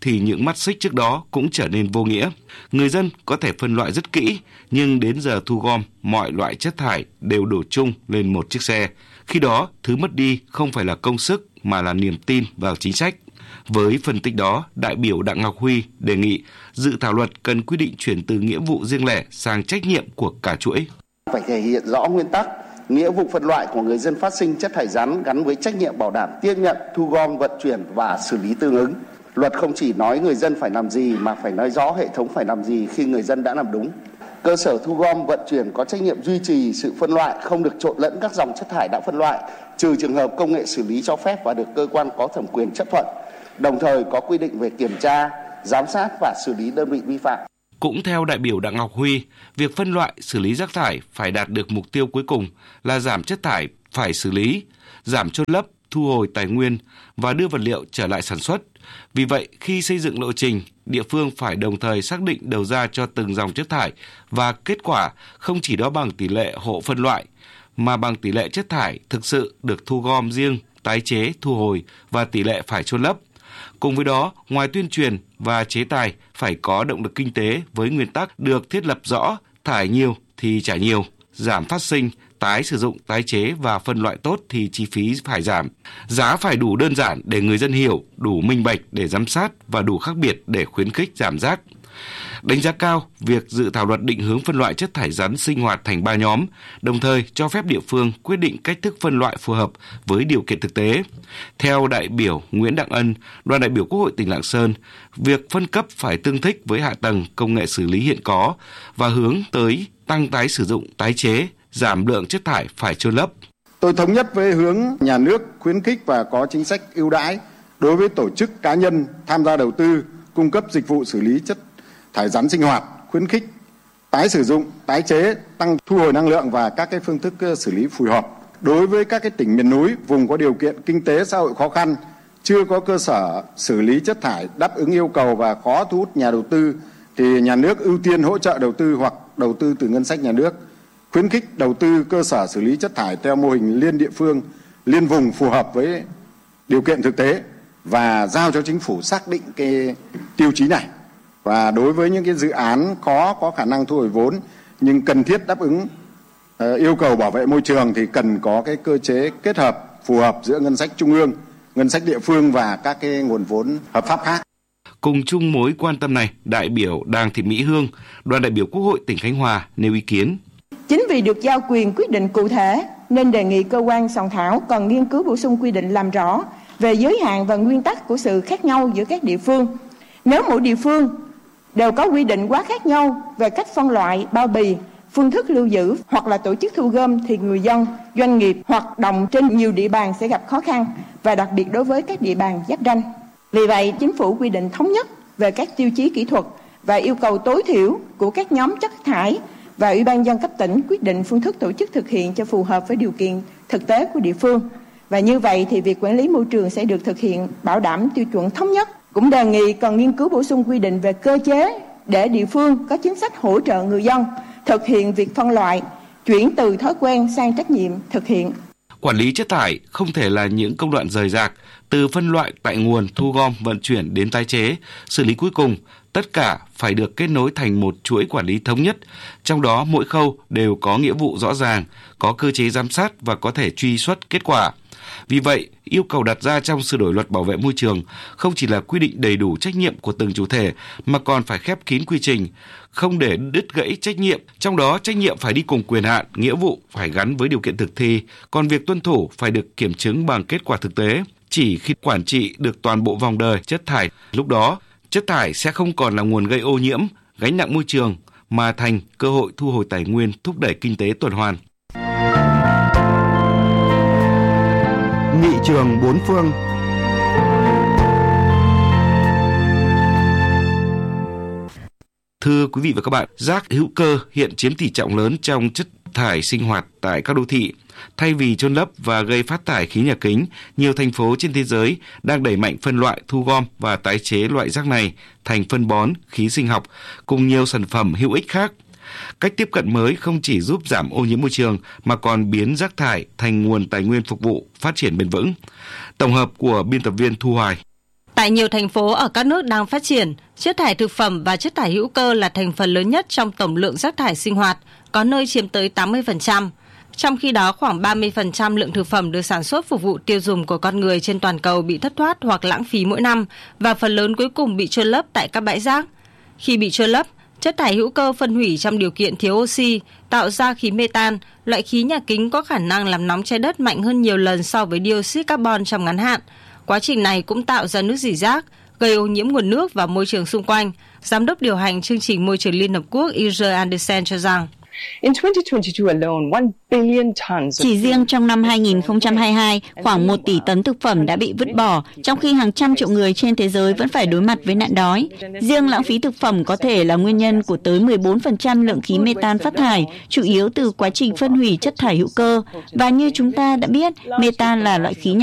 thì những mắt xích trước đó cũng trở nên vô nghĩa. Người dân có thể phân loại rất kỹ, nhưng đến giờ thu gom, mọi loại chất thải đều đổ chung lên một chiếc xe. Khi đó, thứ mất đi không phải là công sức mà là niềm tin vào chính sách. Với phân tích đó, đại biểu Đặng Ngọc Huy đề nghị dự thảo luật cần quy định chuyển từ nghĩa vụ riêng lẻ sang trách nhiệm của cả chuỗi. Phải thể hiện rõ nguyên tắc, nghĩa vụ phân loại của người dân phát sinh chất thải rắn gắn với trách nhiệm bảo đảm tiếp nhận, thu gom, vận chuyển và xử lý tương ứng. Luật không chỉ nói người dân phải làm gì mà phải nói rõ hệ thống phải làm gì khi người dân đã làm đúng. Cơ sở thu gom, vận chuyển có trách nhiệm duy trì sự phân loại, không được trộn lẫn các dòng chất thải đã phân loại, trừ trường hợp công nghệ xử lý cho phép và được cơ quan có thẩm quyền chấp thuận. Đồng thời có quy định về kiểm tra, giám sát và xử lý đơn vị vi phạm. Cũng theo đại biểu Đặng Ngọc Huy, việc phân loại xử lý rác thải phải đạt được mục tiêu cuối cùng là giảm chất thải phải xử lý, giảm chôn lấp, thu hồi tài nguyên và đưa vật liệu trở lại sản xuất. Vì vậy, khi xây dựng lộ trình, địa phương phải đồng thời xác định đầu ra cho từng dòng chất thải và kết quả không chỉ đó bằng tỷ lệ hộ phân loại, mà bằng tỷ lệ chất thải thực sự được thu gom riêng, tái chế, thu hồi và tỷ lệ phải chôn lấp. Cùng với đó, ngoài tuyên truyền và chế tài, phải có động lực kinh tế với nguyên tắc được thiết lập rõ, thải nhiều thì trả nhiều, giảm phát sinh, tái sử dụng, tái chế và phân loại tốt thì chi phí phải giảm. Giá phải đủ đơn giản để người dân hiểu, đủ minh bạch để giám sát và đủ khác biệt để khuyến khích giảm rác. Đánh giá cao việc dự thảo luật định hướng phân loại chất thải rắn sinh hoạt thành ba nhóm, đồng thời cho phép địa phương quyết định cách thức phân loại phù hợp với điều kiện thực tế. Theo đại biểu Nguyễn Đặng Ân, đoàn đại biểu Quốc hội tỉnh Lạng Sơn, việc phân cấp phải tương thích với hạ tầng công nghệ xử lý hiện có và hướng tới tăng tái sử dụng, tái chế, giảm lượng chất thải phải chôn lấp. Tôi thống nhất với hướng nhà nước khuyến khích và có chính sách ưu đãi đối với tổ chức cá nhân tham gia đầu tư cung cấp dịch vụ xử lý chất thải rắn sinh hoạt, khuyến khích tái sử dụng, tái chế, tăng thu hồi năng lượng và các cái phương thức xử lý phù hợp. Đối với các cái tỉnh miền núi, vùng có điều kiện kinh tế xã hội khó khăn, chưa có cơ sở xử lý chất thải đáp ứng yêu cầu và khó thu hút nhà đầu tư thì nhà nước ưu tiên hỗ trợ đầu tư hoặc đầu tư từ ngân sách nhà nước, khuyến khích đầu tư cơ sở xử lý chất thải theo mô hình liên địa phương, liên vùng phù hợp với điều kiện thực tế và giao cho chính phủ xác định cái tiêu chí này. Và đối với những cái dự án khó có khả năng thu hồi vốn nhưng cần thiết đáp ứng uh, yêu cầu bảo vệ môi trường thì cần có cái cơ chế kết hợp phù hợp giữa ngân sách trung ương, ngân sách địa phương và các cái nguồn vốn hợp pháp khác. Cùng chung mối quan tâm này, đại biểu Đàng Thị Mỹ Hương, đoàn đại biểu Quốc hội tỉnh Khánh Hòa nêu ý kiến. Chính vì được giao quyền quyết định cụ thể nên đề nghị cơ quan soạn thảo cần nghiên cứu bổ sung quy định làm rõ về giới hạn và nguyên tắc của sự khác nhau giữa các địa phương. Nếu mỗi địa phương đều có quy định quá khác nhau về cách phân loại, bao bì, phương thức lưu giữ hoặc là tổ chức thu gom thì người dân, doanh nghiệp hoạt động trên nhiều địa bàn sẽ gặp khó khăn và đặc biệt đối với các địa bàn giáp ranh. Vì vậy, chính phủ quy định thống nhất về các tiêu chí kỹ thuật và yêu cầu tối thiểu của các nhóm chất thải và Ủy ban nhân dân cấp tỉnh quyết định phương thức tổ chức thực hiện cho phù hợp với điều kiện thực tế của địa phương. Và như vậy thì việc quản lý môi trường sẽ được thực hiện bảo đảm tiêu chuẩn thống nhất. Cũng đề nghị cần nghiên cứu bổ sung quy định về cơ chế để địa phương có chính sách hỗ trợ người dân thực hiện việc phân loại, chuyển từ thói quen sang trách nhiệm thực hiện. Quản lý chất thải không thể là những công đoạn rời rạc, từ phân loại tại nguồn, thu gom, vận chuyển đến tái chế, xử lý cuối cùng, tất cả phải được kết nối thành một chuỗi quản lý thống nhất, trong đó mỗi khâu đều có nghĩa vụ rõ ràng, có cơ chế giám sát và có thể truy xuất kết quả. Vì vậy, yêu cầu đặt ra trong sửa đổi luật bảo vệ môi trường không chỉ là quy định đầy đủ trách nhiệm của từng chủ thể mà còn phải khép kín quy trình, không để đứt gãy trách nhiệm. Trong đó, trách nhiệm phải đi cùng quyền hạn, nghĩa vụ phải gắn với điều kiện thực thi, còn việc tuân thủ phải được kiểm chứng bằng kết quả thực tế. Chỉ khi quản trị được toàn bộ vòng đời chất thải, lúc đó chất thải sẽ không còn là nguồn gây ô nhiễm, gánh nặng môi trường mà thành cơ hội thu hồi tài nguyên, thúc đẩy kinh tế tuần hoàn. Nghị trường bốn phương. Thưa quý vị và các bạn, rác hữu cơ hiện chiếm tỷ trọng lớn trong chất thải sinh hoạt tại các đô thị. Thay vì chôn lấp và gây phát thải khí nhà kính, nhiều thành phố trên thế giới đang đẩy mạnh phân loại, thu gom và tái chế loại rác này thành phân bón, khí sinh học cùng nhiều sản phẩm hữu ích khác. Cách tiếp cận mới không chỉ giúp giảm ô nhiễm môi trường mà còn biến rác thải thành nguồn tài nguyên phục vụ phát triển bền vững. Tổng hợp của biên tập viên Thu Hoài. Tại nhiều thành phố ở các nước đang phát triển, chất thải thực phẩm và chất thải hữu cơ là thành phần lớn nhất trong tổng lượng rác thải sinh hoạt, có nơi chiếm tới tám mươi phần trăm. Trong khi đó, khoảng ba mươi phần trăm lượng thực phẩm được sản xuất phục vụ tiêu dùng của con người trên toàn cầu bị thất thoát hoặc lãng phí mỗi năm, và phần lớn cuối cùng bị chôn lấp tại các bãi rác. Khi bị chôn lấp, chất thải hữu cơ phân hủy trong điều kiện thiếu oxy, tạo ra khí metan, loại khí nhà kính có khả năng làm nóng trái đất mạnh hơn nhiều lần so với dioxide carbon trong ngắn hạn. Quá trình này cũng tạo ra nước rỉ rác, gây ô nhiễm nguồn nước và môi trường xung quanh. Giám đốc điều hành chương trình môi trường Liên Hợp Quốc Ilse Andersen cho rằng, chỉ riêng trong năm hai nghìn không trăm hai mươi hai, khoảng một tỷ tấn thực phẩm đã bị vứt bỏ, trong khi hàng trăm triệu người trên thế giới vẫn phải đối mặt với nạn đói. Riêng lãng phí thực phẩm có thể là nguyên nhân của tới mười bốn phần trăm lượng khí metan phát thải, chủ yếu từ quá trình phân hủy chất thải hữu cơ. Và như chúng ta đã biết, metan là loại khí nhà